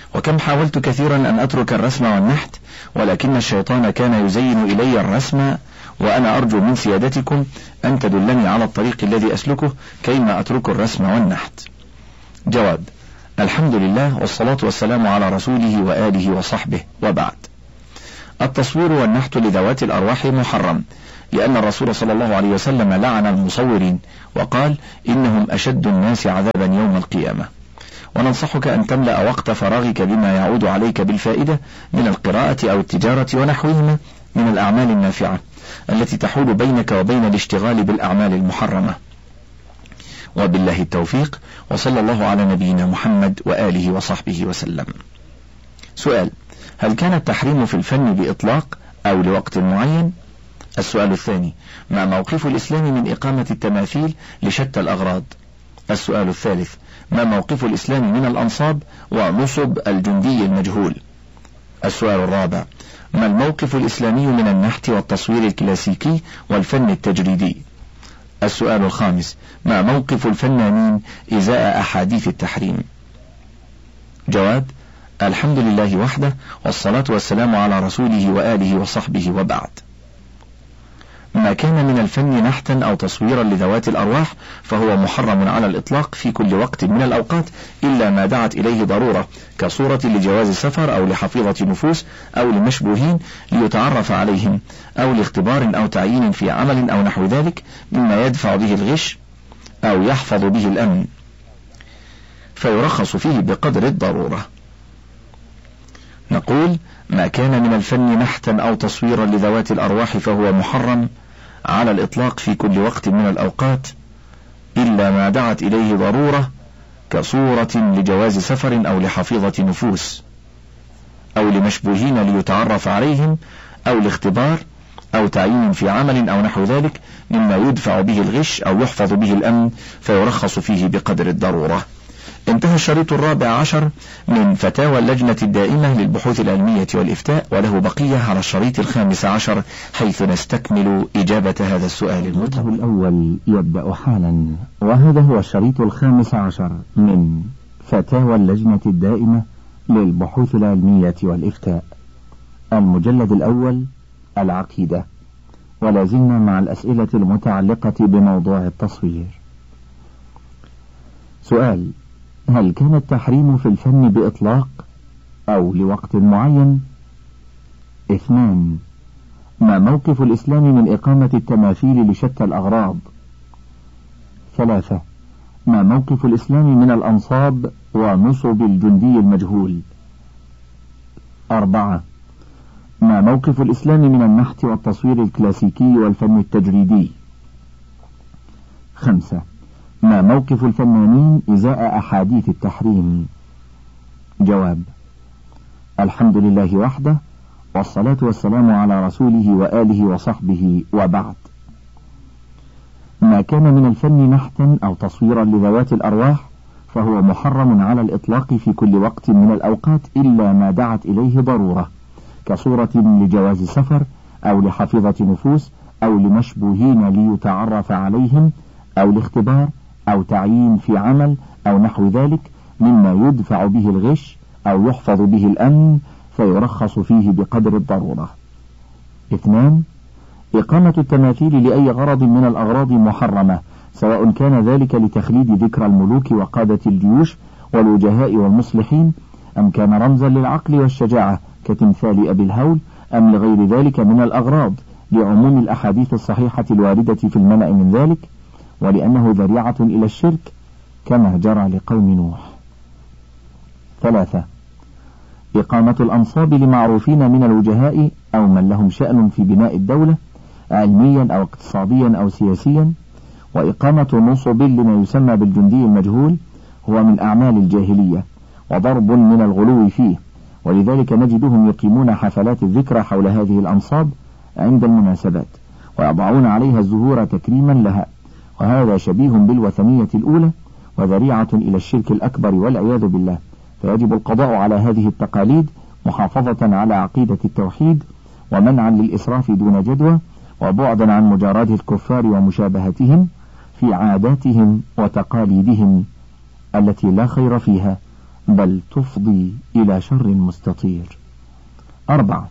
وكم حاولت كثيرا أن أترك الرسم والنحت، ولكن الشيطان كان يزين إلي الرسم، وأنا أرجو من سيادتكم أن تدلني على الطريق الذي أسلكه كيما أترك الرسم والنحت. جواب: الحمد لله والصلاة والسلام على رسوله وآله وصحبه، وبعد. التصوير والنحت لذوات الأرواح محرم، لأن الرسول صلى الله عليه وسلم لعن المصورين وقال: إنهم أشد الناس عذابا يوم القيامة. وننصحك أن تملأ وقت فراغك بما يعود عليك بالفائدة من القراءة أو التجارة ونحوهما من الأعمال النافعة التي تحول بينك وبين الاشتغال بالأعمال المحرمة. وبالله التوفيق، وصلى الله على نبينا محمد وآله وصحبه وسلم. سؤال: هل كان التحريم في الفن بإطلاق أو لوقت معين؟ السؤال الثاني: ما موقف الإسلام من إقامة التماثيل لشتى الأغراض؟ السؤال الثالث: ما موقف الإسلام من الأنصاب ونصب الجندي المجهول؟ السؤال الرابع: ما الموقف الإسلامي من النحت والتصوير الكلاسيكي والفن التجريدي؟ السؤال الخامس: ما موقف الفنانين إزاء أحاديث التحريم؟ جواب: الحمد لله وحده، والصلاة والسلام على رسوله وآله وصحبه، وبعد. ما كان من الفن نحتا أو تصويرا لذوات الأرواح فهو محرم على الإطلاق في كل وقت من الأوقات إلا ما دعت إليه ضرورة، كصورة لجواز سفر أو لحفيظة نفوس أو لمشبوهين ليتعرف عليهم، أو لاختبار أو تعيين في عمل أو نحو ذلك مما يدفع به الغش أو يحفظ به الأمن، فيرخص فيه بقدر الضرورة. نقول: ما كان من الفن نحتا أو تصويرا لذوات الأرواح فهو محرم على الإطلاق في كل وقت من الأوقات إلا ما دعت إليه ضرورة، كصورة لجواز سفر أو لحفيظة نفوس أو لمشبوهين ليتعرف عليهم أو لاختبار أو تعيين في عمل أو نحو ذلك مما يدفع به الغش أو يحفظ به الأمن، فيرخص فيه بقدر الضرورة. انتهى الشريط الرابع عشر من فتاوى اللجنة الدائمة للبحوث العلمية والإفتاء، وله بقية على الشريط الخامس عشر حيث نستكمل إجابة هذا السؤال المتابع. الأول يبدأ حالا، وهذا هو الشريط الخامس عشر من فتاوى اللجنة الدائمة للبحوث العلمية والإفتاء، المجلد الأول، العقيدة، ولا زلنا مع الأسئلة المتعلقة بموضوع التصوير. سؤال: هل كان التحريم في الفن بإطلاق أو لوقت معين؟ اثنان: ما موقف الإسلام من إقامة التماثيل لشتى الأغراض؟ ثلاثة: ما موقف الإسلام من الأنصاب ونصب الجندي المجهول؟ أربعة: ما موقف الإسلام من النحت والتصوير الكلاسيكي والفن التجريدي؟ خمسة: ما موقف الفنانين إزاء أحاديث التحريم؟ جواب: الحمد لله وحده، والصلاة والسلام على رسوله وآله وصحبه، وبعد. ما كان من الفن نحتا أو تصويرا لذوات الأرواح فهو محرم على الإطلاق في كل وقت من الأوقات إلا ما دعت إليه ضرورة، كصورة لجواز سفر أو لحفيظة نفوس أو لمشبوهين ليتعرف عليهم أو لاختبار أو تعيين في عمل أو نحو ذلك مما يدفع به الغش أو يحفظ به الأمن، فيرخص فيه بقدر الضرورة. اثنان: إقامة التماثيل لأي غرض من الأغراض محرمة، سواء كان ذلك لتخليد ذكرى الملوك وقادة الجيوش والوجهاء والمصلحين، أم كان رمزا للعقل والشجاعة كتمثال أبي الهول، أم لغير ذلك من الأغراض، لعموم الأحاديث الصحيحة الواردة في المنع من ذلك، ولأنه ذريعة إلى الشرك كما جرى لقوم نوح. ثلاثة: إقامة الأنصاب لمعروفين من الوجهاء أو من لهم شأن في بناء الدولة علميا أو اقتصاديا أو سياسيا، وإقامة نصب لما يسمى بالجندي المجهول هو من أعمال الجاهلية وضرب من الغلو فيه، ولذلك نجدهم يقيمون حفلات الذكرى حول هذه الأنصاب عند المناسبات ويضعون عليها الزهور تكريما لها، وهذا شبيه بالوثنية الأولى وذريعة إلى الشرك الأكبر والعياذ بالله، فيجب القضاء على هذه التقاليد محافظة على عقيدة التوحيد ومنعا للإسراف دون جدوى، وبعدا عن مجاراة الكفار ومشابهتهم في عاداتهم وتقاليدهم التي لا خير فيها، بل تفضي إلى شر مستطير. أربعة.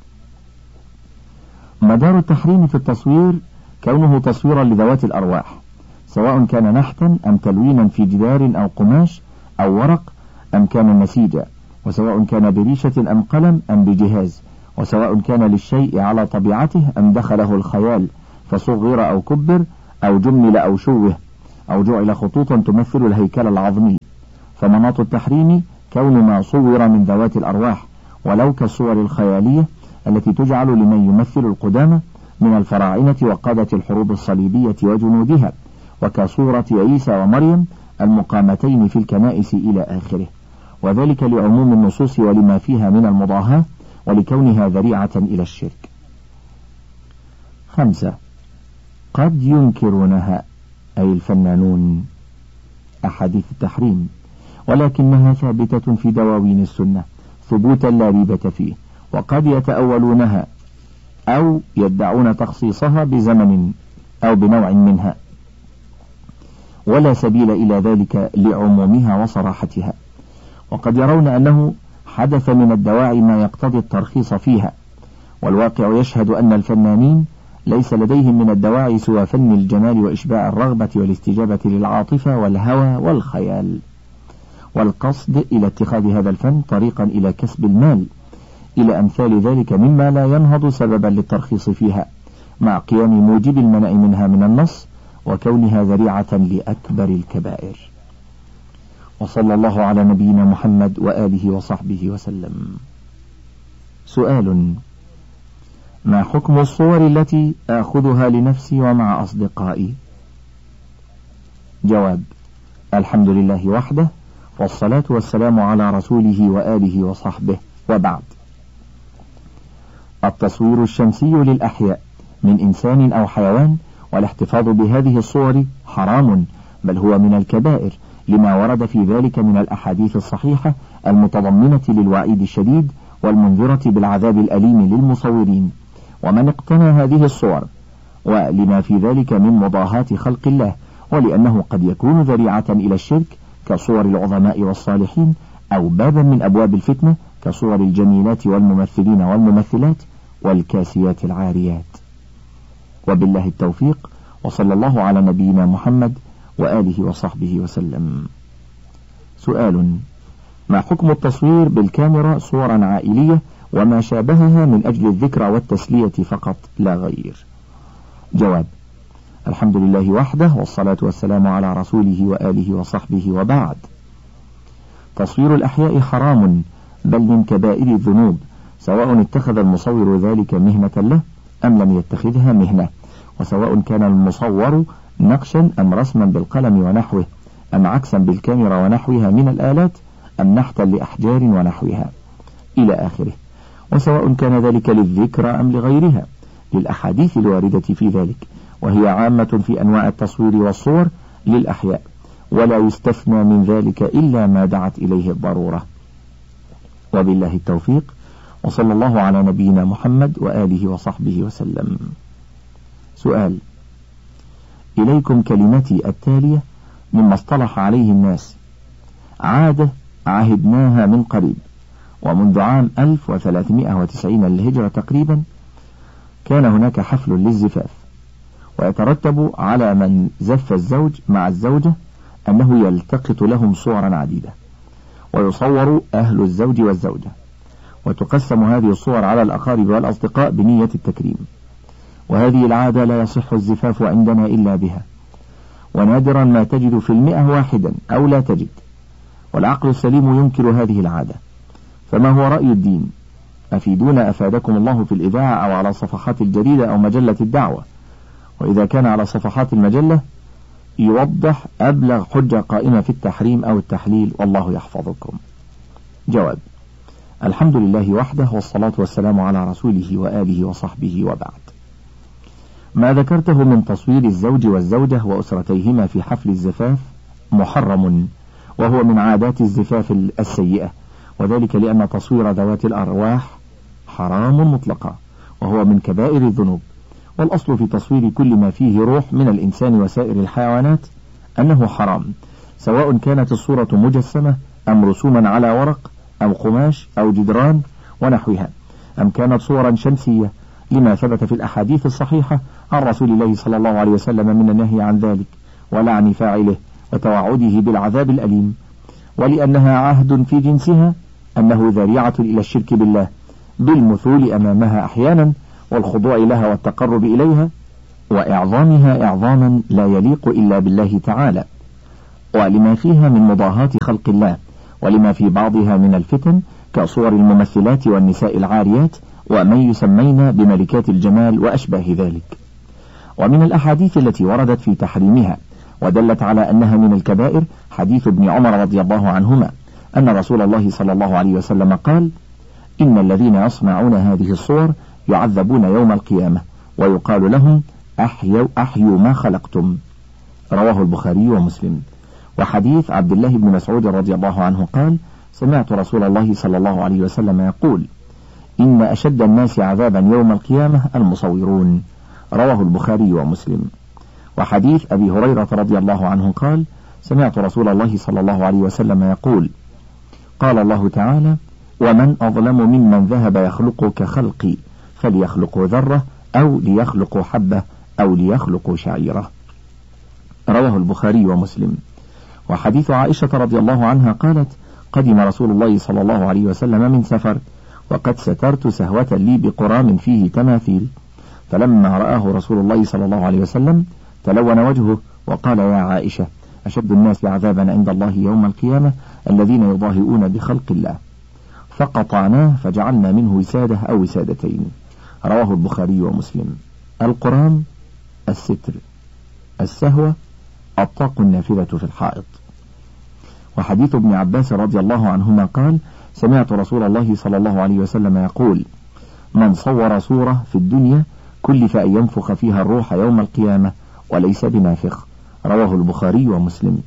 مدار التحريم في التصوير كونه تصويرا لذوات الأرواح، سواء كان نحتا أم تلوينا في جدار أو قماش أو ورق أم كان نسيجا، وسواء كان بريشة أم قلم أم بجهاز، وسواء كان للشيء على طبيعته أم دخله الخيال فصغر أو كبر أو جمل أو شوه أو جعل خطوطا تمثل الهيكل العظمي. فمناط التحريم كون ما صور من ذوات الأرواح، ولو كالصور الخيالية التي تجعل لمن يمثل القدامى من الفراعنة وقادة الحروب الصليبية وجنودها، وكصورة عيسى ومريم المقامتين في الكنائس إلى آخره، وذلك لعموم النصوص ولما فيها من المضاهاة ولكونها ذريعة إلى الشرك. خمسة. قد ينكرونها أي الفنانون أحاديث التحريم، ولكنها ثابتة في دواوين السنة ثبوتا لا ريبة فيه، وقد يتأولونها أو يدعون تخصيصها بزمن أو بنوع منها، ولا سبيل إلى ذلك لعمومها وصراحتها، وقد يرون أنه حدث من الدواعي ما يقتضي الترخيص فيها، والواقع يشهد أن الفنانين ليس لديهم من الدواعي سوى فن الجمال وإشباع الرغبة والاستجابة للعاطفة والهوى والخيال، والقصد إلى اتخاذ هذا الفن طريقا إلى كسب المال، إلى أمثال ذلك مما لا ينهض سببا للترخيص فيها، مع قيام موجب المنع منها من النص وكونها ذريعة لأكبر الكبائر. وصلى الله على نبينا محمد وآله وصحبه وسلم. سؤال: ما حكم الصور التي آخذها لنفسي ومع أصدقائي؟ جواب: الحمد لله وحده، والصلاة والسلام على رسوله وآله وصحبه، وبعد. التصوير الشمسي للأحياء من إنسان أو حيوان والاحتفاظ بهذه الصور حرام، بل هو من الكبائر لما ورد في ذلك من الأحاديث الصحيحة المتضمنة للوعيد الشديد والمنذرة بالعذاب الأليم للمصورين ومن اقتنى هذه الصور، ولما في ذلك من مضاهاة خلق الله، ولأنه قد يكون ذريعة إلى الشرك كصور العظماء والصالحين، أو بابا من أبواب الفتنة كصور الجميلات والممثلين والممثلات والكاسيات العاريات. وبالله التوفيق، وصلى الله على نبينا محمد وآله وصحبه وسلم. سؤال: ما حكم التصوير بالكاميرا صورا عائلية وما شابهها من أجل الذكرى والتسلية فقط لا غير؟ جواب: الحمد لله وحده، والصلاة والسلام على رسوله وآله وصحبه، وبعد. تصوير الأحياء حرام، بل من كبائر الذنوب، سواء اتخذ المصور ذلك مهنة له أم لم يتخذها مهنة، وسواء كان المصور نقشا أم رسما بالقلم ونحوه، أم عكسا بالكاميرا ونحوها من الآلات، أم نحتا لأحجار ونحوها إلى آخره، وسواء كان ذلك للذكرى أم لغيرها، للأحاديث الواردة في ذلك، وهي عامة في أنواع التصوير والصور للأحياء، ولا يستثنى من ذلك إلا ما دعت إليه الضرورة. وبالله التوفيق، وصلى الله على نبينا محمد وآله وصحبه وسلم. سؤال: إليكم كلمتي التالية مما اصطلح عليه الناس، عادة عهدناها من قريب، ومنذ عام ألف وثلاثمائة وتسعين للهجرة تقريبا كان هناك حفل للزفاف، ويترتب على من زف الزوج مع الزوجة أنه يلتقط لهم صورا عديدة، ويصور أهل الزوج والزوجة، وتقسم هذه الصور على الأقارب والأصدقاء بنية التكريم، وهذه العادة لا يصح الزفاف عندنا إلا بها، ونادرا ما تجد في المئة واحدا أو لا تجد، والعقل السليم ينكر هذه العادة. فما هو رأي الدين؟ أفيدونا أفادكم الله في الإذاعة أو على صفحات الجريدة أو مجلة الدعوة، وإذا كان على صفحات المجلة يوضح أبلغ حجة قائمة في التحريم أو التحليل، والله يحفظكم. جواب: الحمد لله وحده، والصلاة والسلام على رسوله وآله وصحبه، وبعد. ما ذكرته من تصوير الزوج والزوجة وأسرتيهما في حفل الزفاف محرم، وهو من عادات الزفاف السيئة، وذلك لأن تصوير ذوات الأرواح حرام مطلقا، وهو من كبائر الذنوب. والأصل في تصوير كل ما فيه روح من الإنسان وسائر الحيوانات أنه حرام، سواء كانت الصورة مجسمة أم رسوما على ورق أو قماش أو جدران ونحوها، أم كانت صورا شمسية، لما ثبت في الأحاديث الصحيحة عن رسول الله صلى الله عليه وسلم من النهي عن ذلك ولعن فاعله وتوعده بالعذاب الأليم، ولأنها عهد في جنسها أنه ذريعة إلى الشرك بالله بالمثول أمامها أحيانا والخضوع لها والتقرب إليها وإعظامها إعظاما لا يليق إلا بالله تعالى، ولما فيها من مضاهاة خلق الله، ولما في بعضها من الفتن كصور الممثلات والنساء العاريات ومن يسمين بملكات الجمال وأشباه ذلك. ومن الأحاديث التي وردت في تحريمها ودلت على أنها من الكبائر حديث ابن عمر رضي الله عنهما أن رسول الله صلى الله عليه وسلم قال: إن الذين يصنعون هذه الصور يعذبون يوم القيامة ويقال لهم أحيوا, أحيوا ما خلقتم. رواه البخاري ومسلم. وحديث عبد الله بن مسعود رضي الله عنه قال: سمعت رسول الله صلى الله عليه وسلم يقول: إن أشد الناس عذابا يوم القيامة المصورون. رواه البخاري ومسلم. وحديث أبي هريرة رضي الله عنه قال: سمعت رسول الله صلى الله عليه وسلم يقول: قال الله تعالى: ومن أظلم ممن ذهب يخلق كخلقي فليخلقوا ذرة أو ليخلقوا حبة أو ليخلقوا شعيرة. رواه البخاري ومسلم. وحديث عائشة رضي الله عنها قالت: قدم رسول الله صلى الله عليه وسلم من سفر وقد سترت سهوة لي بقرام فيه تماثيل، فلما رآه رسول الله صلى الله عليه وسلم تلون وجهه وقال: يا عائشة، أشد الناس عذابا عند الله يوم القيامة الذين يضاهئون بخلق الله، فقطعناه فجعلنا منه وسادة أو وسادتين. رواه البخاري ومسلم. القرام الستر، السهوة الطاق النافذة في الحائط. وحديث ابن عباس رضي الله عنهما قال: سمعت رسول الله صلى الله عليه وسلم يقول: من صور صورة في الدنيا كلف أن ينفخ فيها الروح يوم القيامة وليس بنافخ. رواه البخاري ومسلم.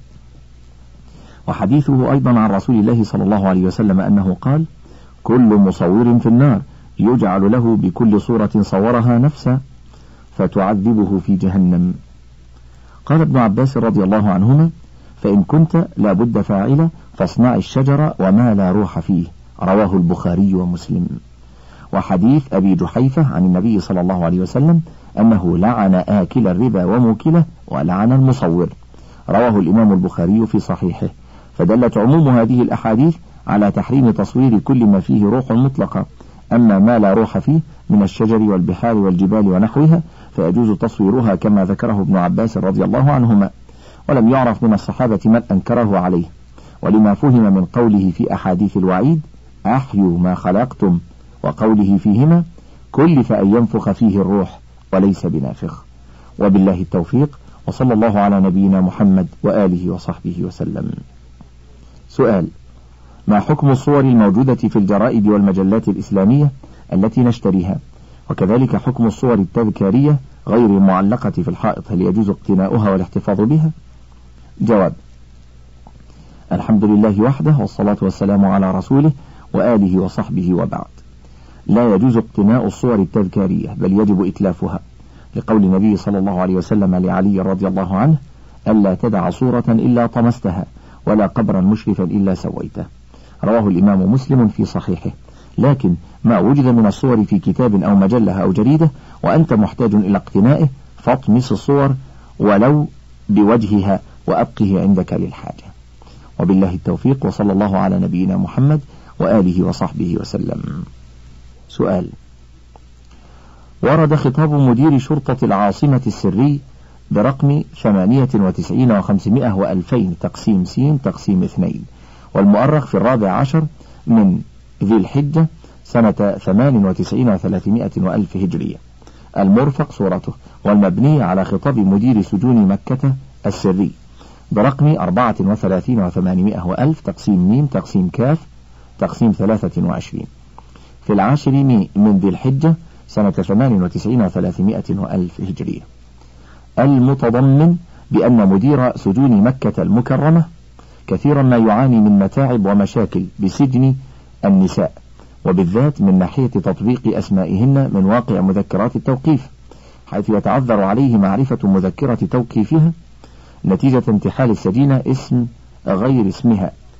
وحديثه أيضا عن رسول الله صلى الله عليه وسلم أنه قال: كل مصور في النار يجعل له بكل صورة صورها نفسا فتعذبه في جهنم. قال ابن عباس رضي الله عنهما: فإن كنت لابد فاعلة فاصنع الشجر وما لا روح فيه. رواه البخاري ومسلم. وحديث أبي جحيفة عن النبي صلى الله عليه وسلم أنه لعن آكل الربا وموكله ولعن المصور. رواه الإمام البخاري في صحيحه. فدلت عموم هذه الأحاديث على تحريم تصوير كل ما فيه روح مطلقة، أما ما لا روح فيه من الشجر والبحار والجبال ونحوها فيجوز تصويرها كما ذكره ابن عباس رضي الله عنهما، ولم يعرف من الصحابة من أنكره عليه، ولما فهم من قوله في أحاديث الوعيد: أحيوا ما خلقتم، وقوله فيهما: كلف أن ينفخ فيه الروح وليس بنافخ. وبالله التوفيق، وصلى الله على نبينا محمد وآله وصحبه وسلم. سؤال: ما حكم الصور الموجودة في الجرائد والمجلات الإسلامية التي نشتريها، وكذلك حكم الصور التذكارية غير المعلقة في الحائط، هل يجوز اقتناؤها والاحتفاظ بها؟ جواب: الحمد لله وحده، والصلاة والسلام على رسوله وآله وصحبه وبعد. لا يجوز اقتناء الصور التذكارية، بل يجب إتلافها، لقول النبي صلى الله عليه وسلم لعلي رضي الله عنه: ألا تدع صورة إلا طمستها ولا قبرا مشرفا إلا سويته. رواه الإمام مسلم في صحيحه. لكن ما وجد من الصور في كتاب أو مجلة أو جريدة وأنت محتاج إلى اقتنائه فاطمس الصور ولو بوجهها وأبقه عندك للحاجة. وبالله التوفيق، وصلى الله على نبينا محمد وآله وصحبه وسلم. سؤال: ورد خطاب مدير شرطة العاصمة السري برقم ثمانية وتسعين وخمسمائة وألفين تقسيم سين تقسيم اثنين، والمؤرخ في الرابع عشر من ذي الحجة سنة ثمان وتسعين وثلاثمائة وألف هجرية، المرفق صورته، والمبني على خطاب مدير سجون مكة السري برقم أربعة وثلاثين وثمانمائة وألف تقسيم ميم تقسيم كاف تقسيم ثلاثة وعشرين في العاشر من ذي الحجة سنة ثمان وتسعين وثلاثمائة وألف هجرية، المتضمن بأن مدير سجون مكة المكرمة كثيرا ما يعاني من متاعب ومشاكل بسجن النساء، وبالذات من ناحية تطبيق أسمائهن من واقع مذكرات التوقيف، حيث يتعذر عليه معرفة مذكرة توقيفها نتيجة انتحال السجينة اسم غير اسمها،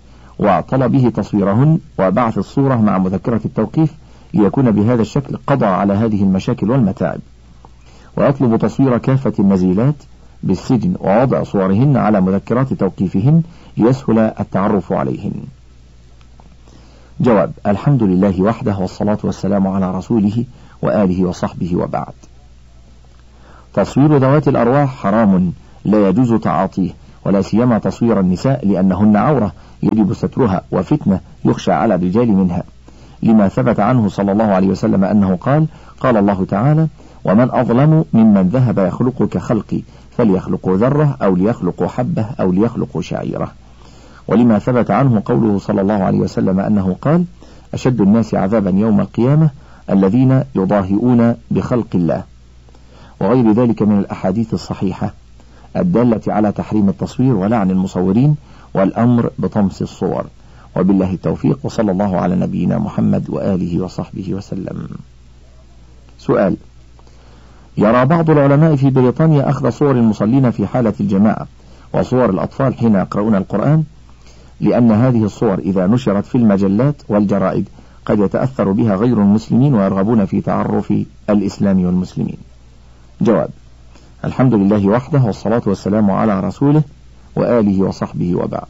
وطلبه تصويرهن وبعث الصورة مع مذكرة التوقيف ليكون بهذا الشكل قضى على هذه المشاكل والمتاعب. ويطلب تصوير كافة النزيلات بالسجن ووضع صورهن على مذكرات توقيفهن ليسهل التعرف عليهن. جواب: الحمد لله وحده، والصلاة والسلام على رسوله وآله وصحبه، وبعد. تصوير ذوات الأرواح حرام لا يجوز تعاطيه، ولا سيما تصوير النساء، لأنهن عورة يجب سترها وفتنة يخشى على الرجال منها، لما ثبت عنه صلى الله عليه وسلم أنه قال: قال الله تعالى: ومن أظلم ممن ذهب يخلق كخلقي فليخلقوا ذرة أو ليخلقوا حبة أو ليخلقوا شعيرة. ولما ثبت عنه قوله صلى الله عليه وسلم أنه قال: أشد الناس عذابا يوم القيامة الذين يضاهئون بخلق الله، وغير ذلك من الأحاديث الصحيحة الدالة على تحريم التصوير ولعن المصورين والأمر بطمس الصور. وبالله التوفيق، وصلى الله على نبينا محمد وآله وصحبه وسلم. سؤال: يرى بعض العلماء في بريطانيا أخذ صور المصلين في حالة الجماعة وصور الأطفال حين يقرؤون القرآن، لأن هذه الصور إذا نشرت في المجلات والجرائد قد يتأثر بها غير المسلمين ويرغبون في تعرف الإسلام والمسلمين. جواب: الحمد لله وحده، والصلاة والسلام على رسوله وآله وصحبه، وبعد.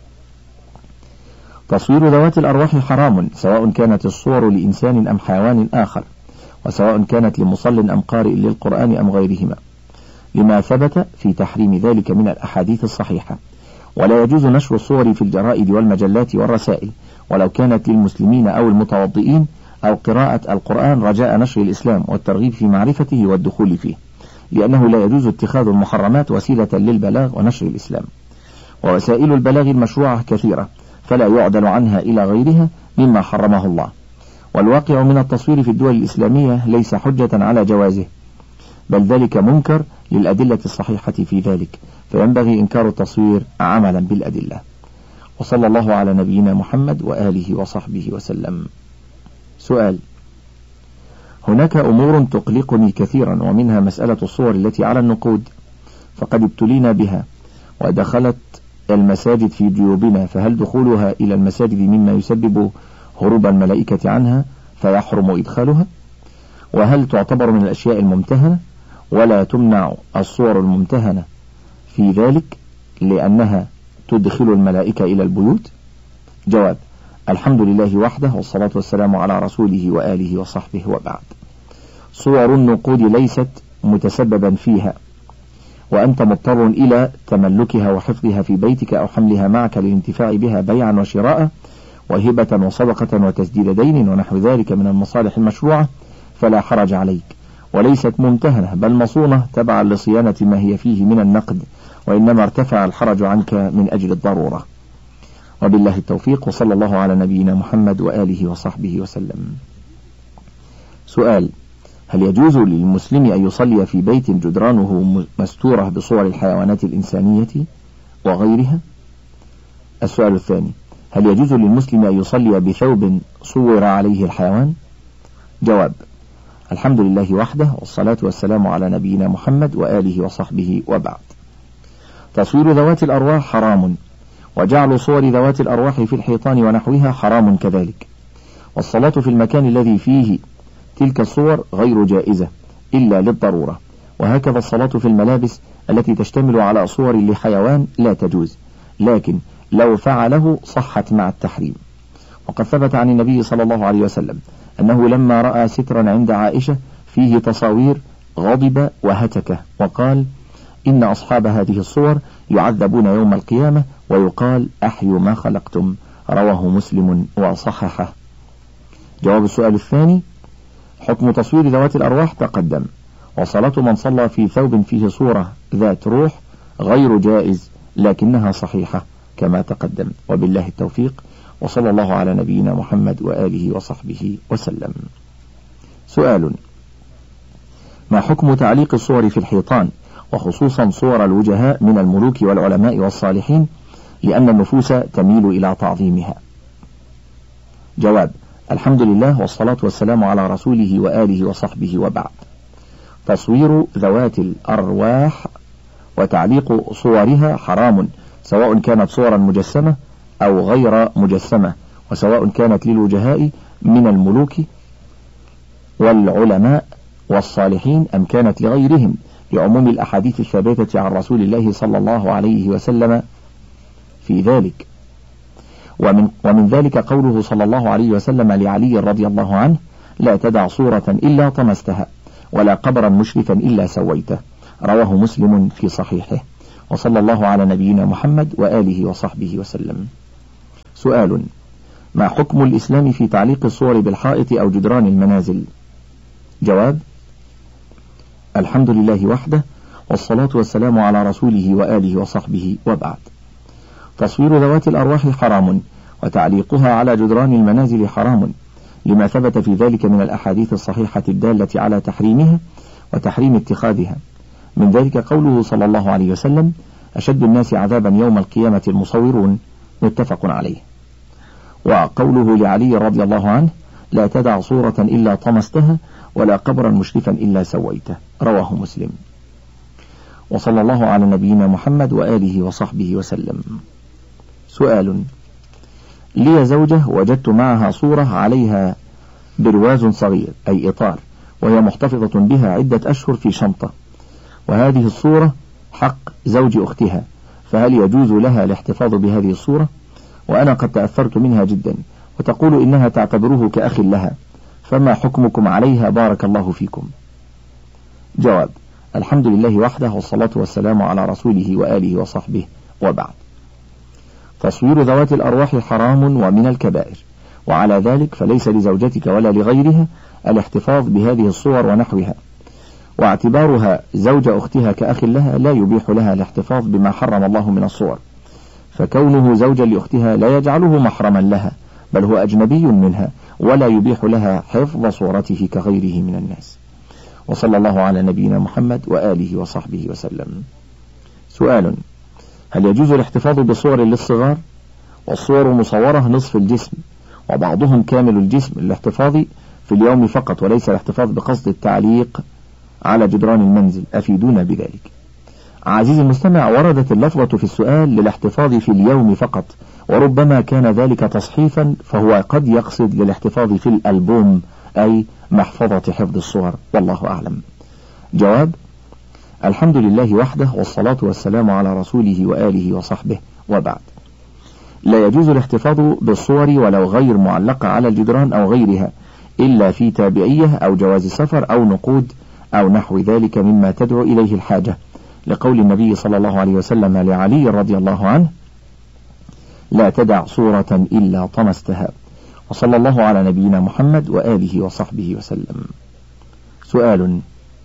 تصوير ذوات الأرواح حرام، سواء كانت الصور لإنسان أم حيوان آخر، وسواء كانت لمصل أم قارئ للقرآن أم غيرهما، لما ثبت في تحريم ذلك من الأحاديث الصحيحة. ولا يجوز نشر الصور في الجرائد والمجلات والرسائل، ولو كانت للمسلمين أو المتوضئين، أو قراءة القرآن رجاء نشر الإسلام والترغيب في معرفته والدخول فيه، لأنه لا يجوز اتخاذ المحرمات وسيلة للبلاغ ونشر الإسلام. ووسائل البلاغ المشروعة كثيرة، فلا يعدل عنها إلى غيرها مما حرمه الله. والواقع من التصوير في الدول الإسلامية ليس حجة على جوازه، بل ذلك منكر للأدلة الصحيحة في ذلك، فينبغي إنكار التصوير عملا بالأدلة. وصلى الله على نبينا محمد وآله وصحبه وسلم. سؤال: هناك أمور تقلقني كثيرا، ومنها مسألة الصور التي على النقود، فقد ابتلينا بها ودخلت المساجد في جيوبنا، فهل دخولها إلى المساجد مما يسبب هروب الملائكة عنها فيحرم إدخالها؟ وهل تعتبر من الأشياء الممتهنة، ولا تمنع الصور الممتهنة في ذلك لأنها تدخل الملائكة إلى البيوت؟ جواب: الحمد لله وحده، والصلاة والسلام على رسوله وآله وصحبه، وبعد. صور النقود ليست متسببا فيها، وأنت مضطر إلى تملكها وحفظها في بيتك أو حملها معك للانتفاع بها بيعا وشراء وهبة وصدقة وتسديد دين ونحو ذلك من المصالح المشروعة، فلا حرج عليك، وليست ممتهنة بل مصونة تبعا لصيانة ما هي فيه من النقد، وإنما ارتفع الحرج عنك من أجل الضرورة. وبالله التوفيق، وصلى الله على نبينا محمد وآله وصحبه وسلم. سؤال: هل يجوز للمسلم أن يصلي في بيت جدرانه مستورة بصور الحيوانات الإنسانية وغيرها؟ السؤال الثاني: هل يجوز للمسلم أن يصلي بثوب صور عليه الحيوان؟ جواب: الحمد لله وحده، والصلاة والسلام على نبينا محمد وآله وصحبه، وبعد. تصوير ذوات الأرواح حرام، وجعل صور ذوات الأرواح في الحيطان ونحوها حرام كذلك. والصلاة في المكان الذي فيه تلك الصور غير جائزة إلا للضرورة، وهكذا الصلاة في الملابس التي تشتمل على صور لحيوان لا تجوز، لكن لو فعله صحت مع التحريم. وقد ثبت عن النبي صلى الله عليه وسلم أنه لما رأى سترا عند عائشة فيه تصاوير غضب وهتك، وقال: إن أصحاب هذه الصور يعذبون يوم القيامة ويقال أحيوا ما خلقتم، رواه مسلم وصححه. جواب السؤال الثاني: حكم تصوير ذوات الأرواح تقدم، وصلاة من صلى في ثوب فيه صورة ذات روح غير جائز، لكنها صحيحة كما تقدم. وبالله التوفيق، وصلى الله على نبينا محمد وآله وصحبه وسلم. سؤال: ما حكم تعليق الصور في الحيطان، وخصوصا صور الوجهاء من الملوك والعلماء والصالحين، لأن النفوس تميل إلى تعظيمها؟ جواب: الحمد لله، والصلاة والسلام على رسوله وآله وصحبه، وبعد. تصوير ذوات الأرواح وتعليق صورها حرام، سواء كانت صورا مجسمة أو غير مجسمة، وسواء كانت للوجهاء من الملوك والعلماء والصالحين أم كانت لغيرهم، لعموم الأحاديث الثابتة عن رسول الله صلى الله عليه وسلم في ذلك. ومن, ومن ذلك قوله صلى الله عليه وسلم لعلي رضي الله عنه: لا تدع صورة إلا طمستها ولا قبرا مشرفا إلا سويته، رواه مسلم في صحيحه. وصلى الله على نبينا محمد وآله وصحبه وسلم. سؤال: ما حكم الإسلام في تعليق الصور بالحائط أو جدران المنازل؟ جواب: الحمد لله وحده، والصلاة والسلام على رسوله وآله وصحبه، وبعد. تصوير ذوات الأرواح حرام، وتعليقها على جدران المنازل حرام، لما ثبت في ذلك من الأحاديث الصحيحة الدالة على تحريمها وتحريم اتخاذها. من ذلك قوله صلى الله عليه وسلم: أشد الناس عذابا يوم القيامة المصورون، متفق عليه. وقوله لعلي رضي الله عنه: لا تدع صورة إلا طمستها ولا قبرا مشرفا إلا سويته، رواه مسلم. وصلى الله على نبينا محمد وآله وصحبه وسلم. سؤال: لي زوجة وجدت معها صورة عليها برواز صغير أي إطار، وهي محتفظة بها عدة أشهر في شنطة، وهذه الصورة حق زوج أختها، فهل يجوز لها الاحتفاظ بهذه الصورة؟ وأنا قد تأثرت منها جدا، وتقول إنها تعتبره كأخ لها، فما حكمكم عليها بارك الله فيكم؟ جواب: الحمد لله وحده، والصلاة والسلام على رسوله وآله وصحبه، وبعد. تصوير ذوات الأرواح حرام ومن الكبائر، وعلى ذلك فليس لزوجتك ولا لغيرها الاحتفاظ بهذه الصور ونحوها، واعتبارها زوج أختها كأخ لها لا يبيح لها الاحتفاظ بما حرم الله من الصور، فكونه زوجا لأختها لا يجعله محرما لها، بل هو أجنبي منها، ولا يبيح لها حفظ صورته كغيره من الناس. وصلى الله على نبينا محمد وآله وصحبه وسلم. سؤال: هل يجوز الاحتفاظ بصور للصغار؟ والصور مصورة نصف الجسم، وبعضهم كامل الجسم للاحتفاظ في اليوم فقط، وليس الاحتفاظ بقصد التعليق على جدران المنزل، أفيدونا بذلك. عزيزي المستمع، وردت اللفظة في السؤال للاحتفاظ في اليوم فقط، وربما كان ذلك تصحيفا، فهو قد يقصد للاحتفاظ في الألبوم، أي محفظة حفظ الصور، والله أعلم. جواب: الحمد لله وحده، والصلاة والسلام على رسوله وآله وصحبه، وبعد. لا يجوز الاحتفاظ بالصور ولو غير معلقة على الجدران أو غيرها، إلا في تابعية أو جواز سفر أو نقود أو نحو ذلك مما تدعو إليه الحاجة، لقول النبي صلى الله عليه وسلم لعلي رضي الله عنه: لا تدع صورة إلا طمستها. وصلى الله على نبينا محمد وآله وصحبه وسلم. سؤال: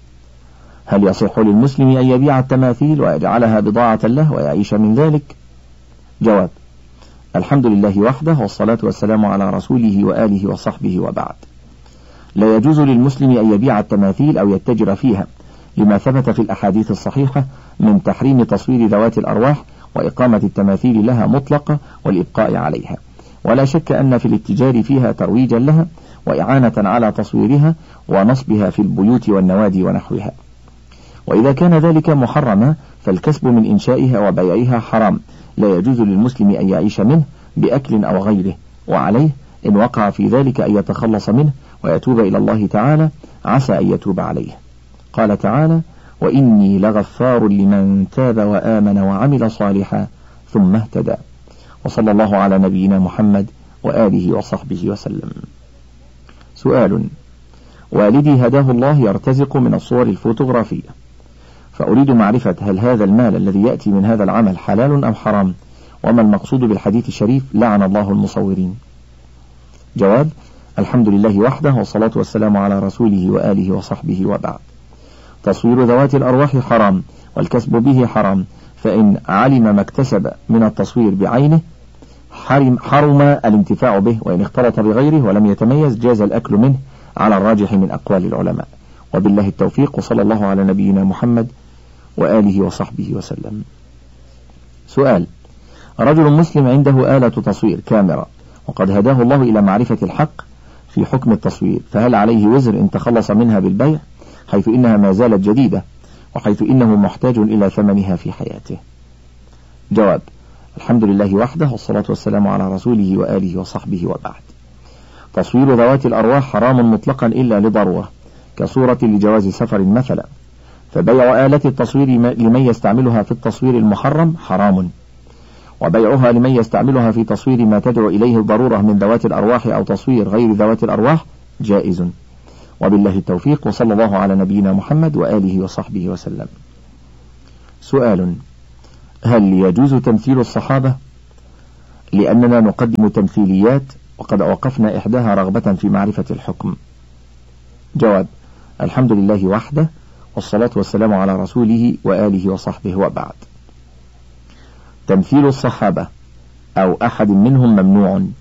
هل يصح للمسلم أن يبيع التماثيل ويجعلها بضاعة له ويعيش من ذلك؟ جواب: الحمد لله وحده، والصلاة والسلام على رسوله وآله وصحبه، وبعد. لا يجوز للمسلم أن يبيع التماثيل أو يتجر فيها، لما ثبت في الأحاديث الصحيحة من تحريم تصوير ذوات الأرواح وإقامة التماثيل لها مطلقة والإبقاء عليها، ولا شك أن في الاتجار فيها ترويجا لها وإعانة على تصويرها ونصبها في البيوت والنوادي ونحوها. وإذا كان ذلك محرما فالكسب من إنشائها وبيعها حرام، لا يجوز للمسلم أن يعيش منه بأكل أو غيره، وعليه إن وقع في ذلك أن يتخلص منه ويتوب إلى الله تعالى، عسى أن يتوب عليه. قال تعالى: وإني لغفار لمن تاب وآمن وعمل صالحا ثم اهتدى. وصلى الله على نبينا محمد وآله وصحبه وسلم. سؤال: والدي هداه الله يرتزق من الصور الفوتوغرافية، فأريد معرفة هل هذا المال الذي يأتي من هذا العمل حلال أم حرام، وما المقصود بالحديث الشريف لعن الله المصورين؟ جواب: الحمد لله وحده، والصلاة والسلام على رسوله وآله وصحبه، وبعد. تصوير ذوات الأرواح حرام، والكسب به حرام، فإن علم ما اكتسب من التصوير بعينه حرم, حرم الانتفاع به، وإن اختلط بغيره ولم يتميز جاز الأكل منه على الراجح من أقوال العلماء. وبالله التوفيق، وصلى الله على نبينا محمد وآله وصحبه وسلم. سؤال: رجل مسلم عنده آلة تصوير كاميرا، وقد هداه الله إلى معرفة الحق في حكم التصوير، فهل عليه وزر إن تخلص منها بالبيع، حيث إنها ما زالت جديدة، وحيث إنه محتاج إلى ثمنها في حياته؟ جواب: الحمد لله وحده، والصلاة والسلام على رسوله وآله وصحبه وبعد. تصوير ذوات الأرواح حرام مطلقا إلا لضرورة، كصورة لجواز سفر مثلا، فبيع آلة التصوير لمن يستعملها في التصوير المحرم حرام، وبيعها لمن يستعملها في تصوير ما تدعو إليه الضرورة من ذوات الأرواح أو تصوير غير ذوات الأرواح جائز. وبالله التوفيق، وصلى الله على نبينا محمد وآله وصحبه وسلم. سؤال: هل يجوز تمثيل الصحابة؟ لأننا نقدم تمثيليات وقد أوقفنا إحداها رغبة في معرفة الحكم. جواب: الحمد لله وحده، والصلاة والسلام على رسوله وآله وصحبه وبعد. تمثيل الصحابة أو أحد منهم ممنوع،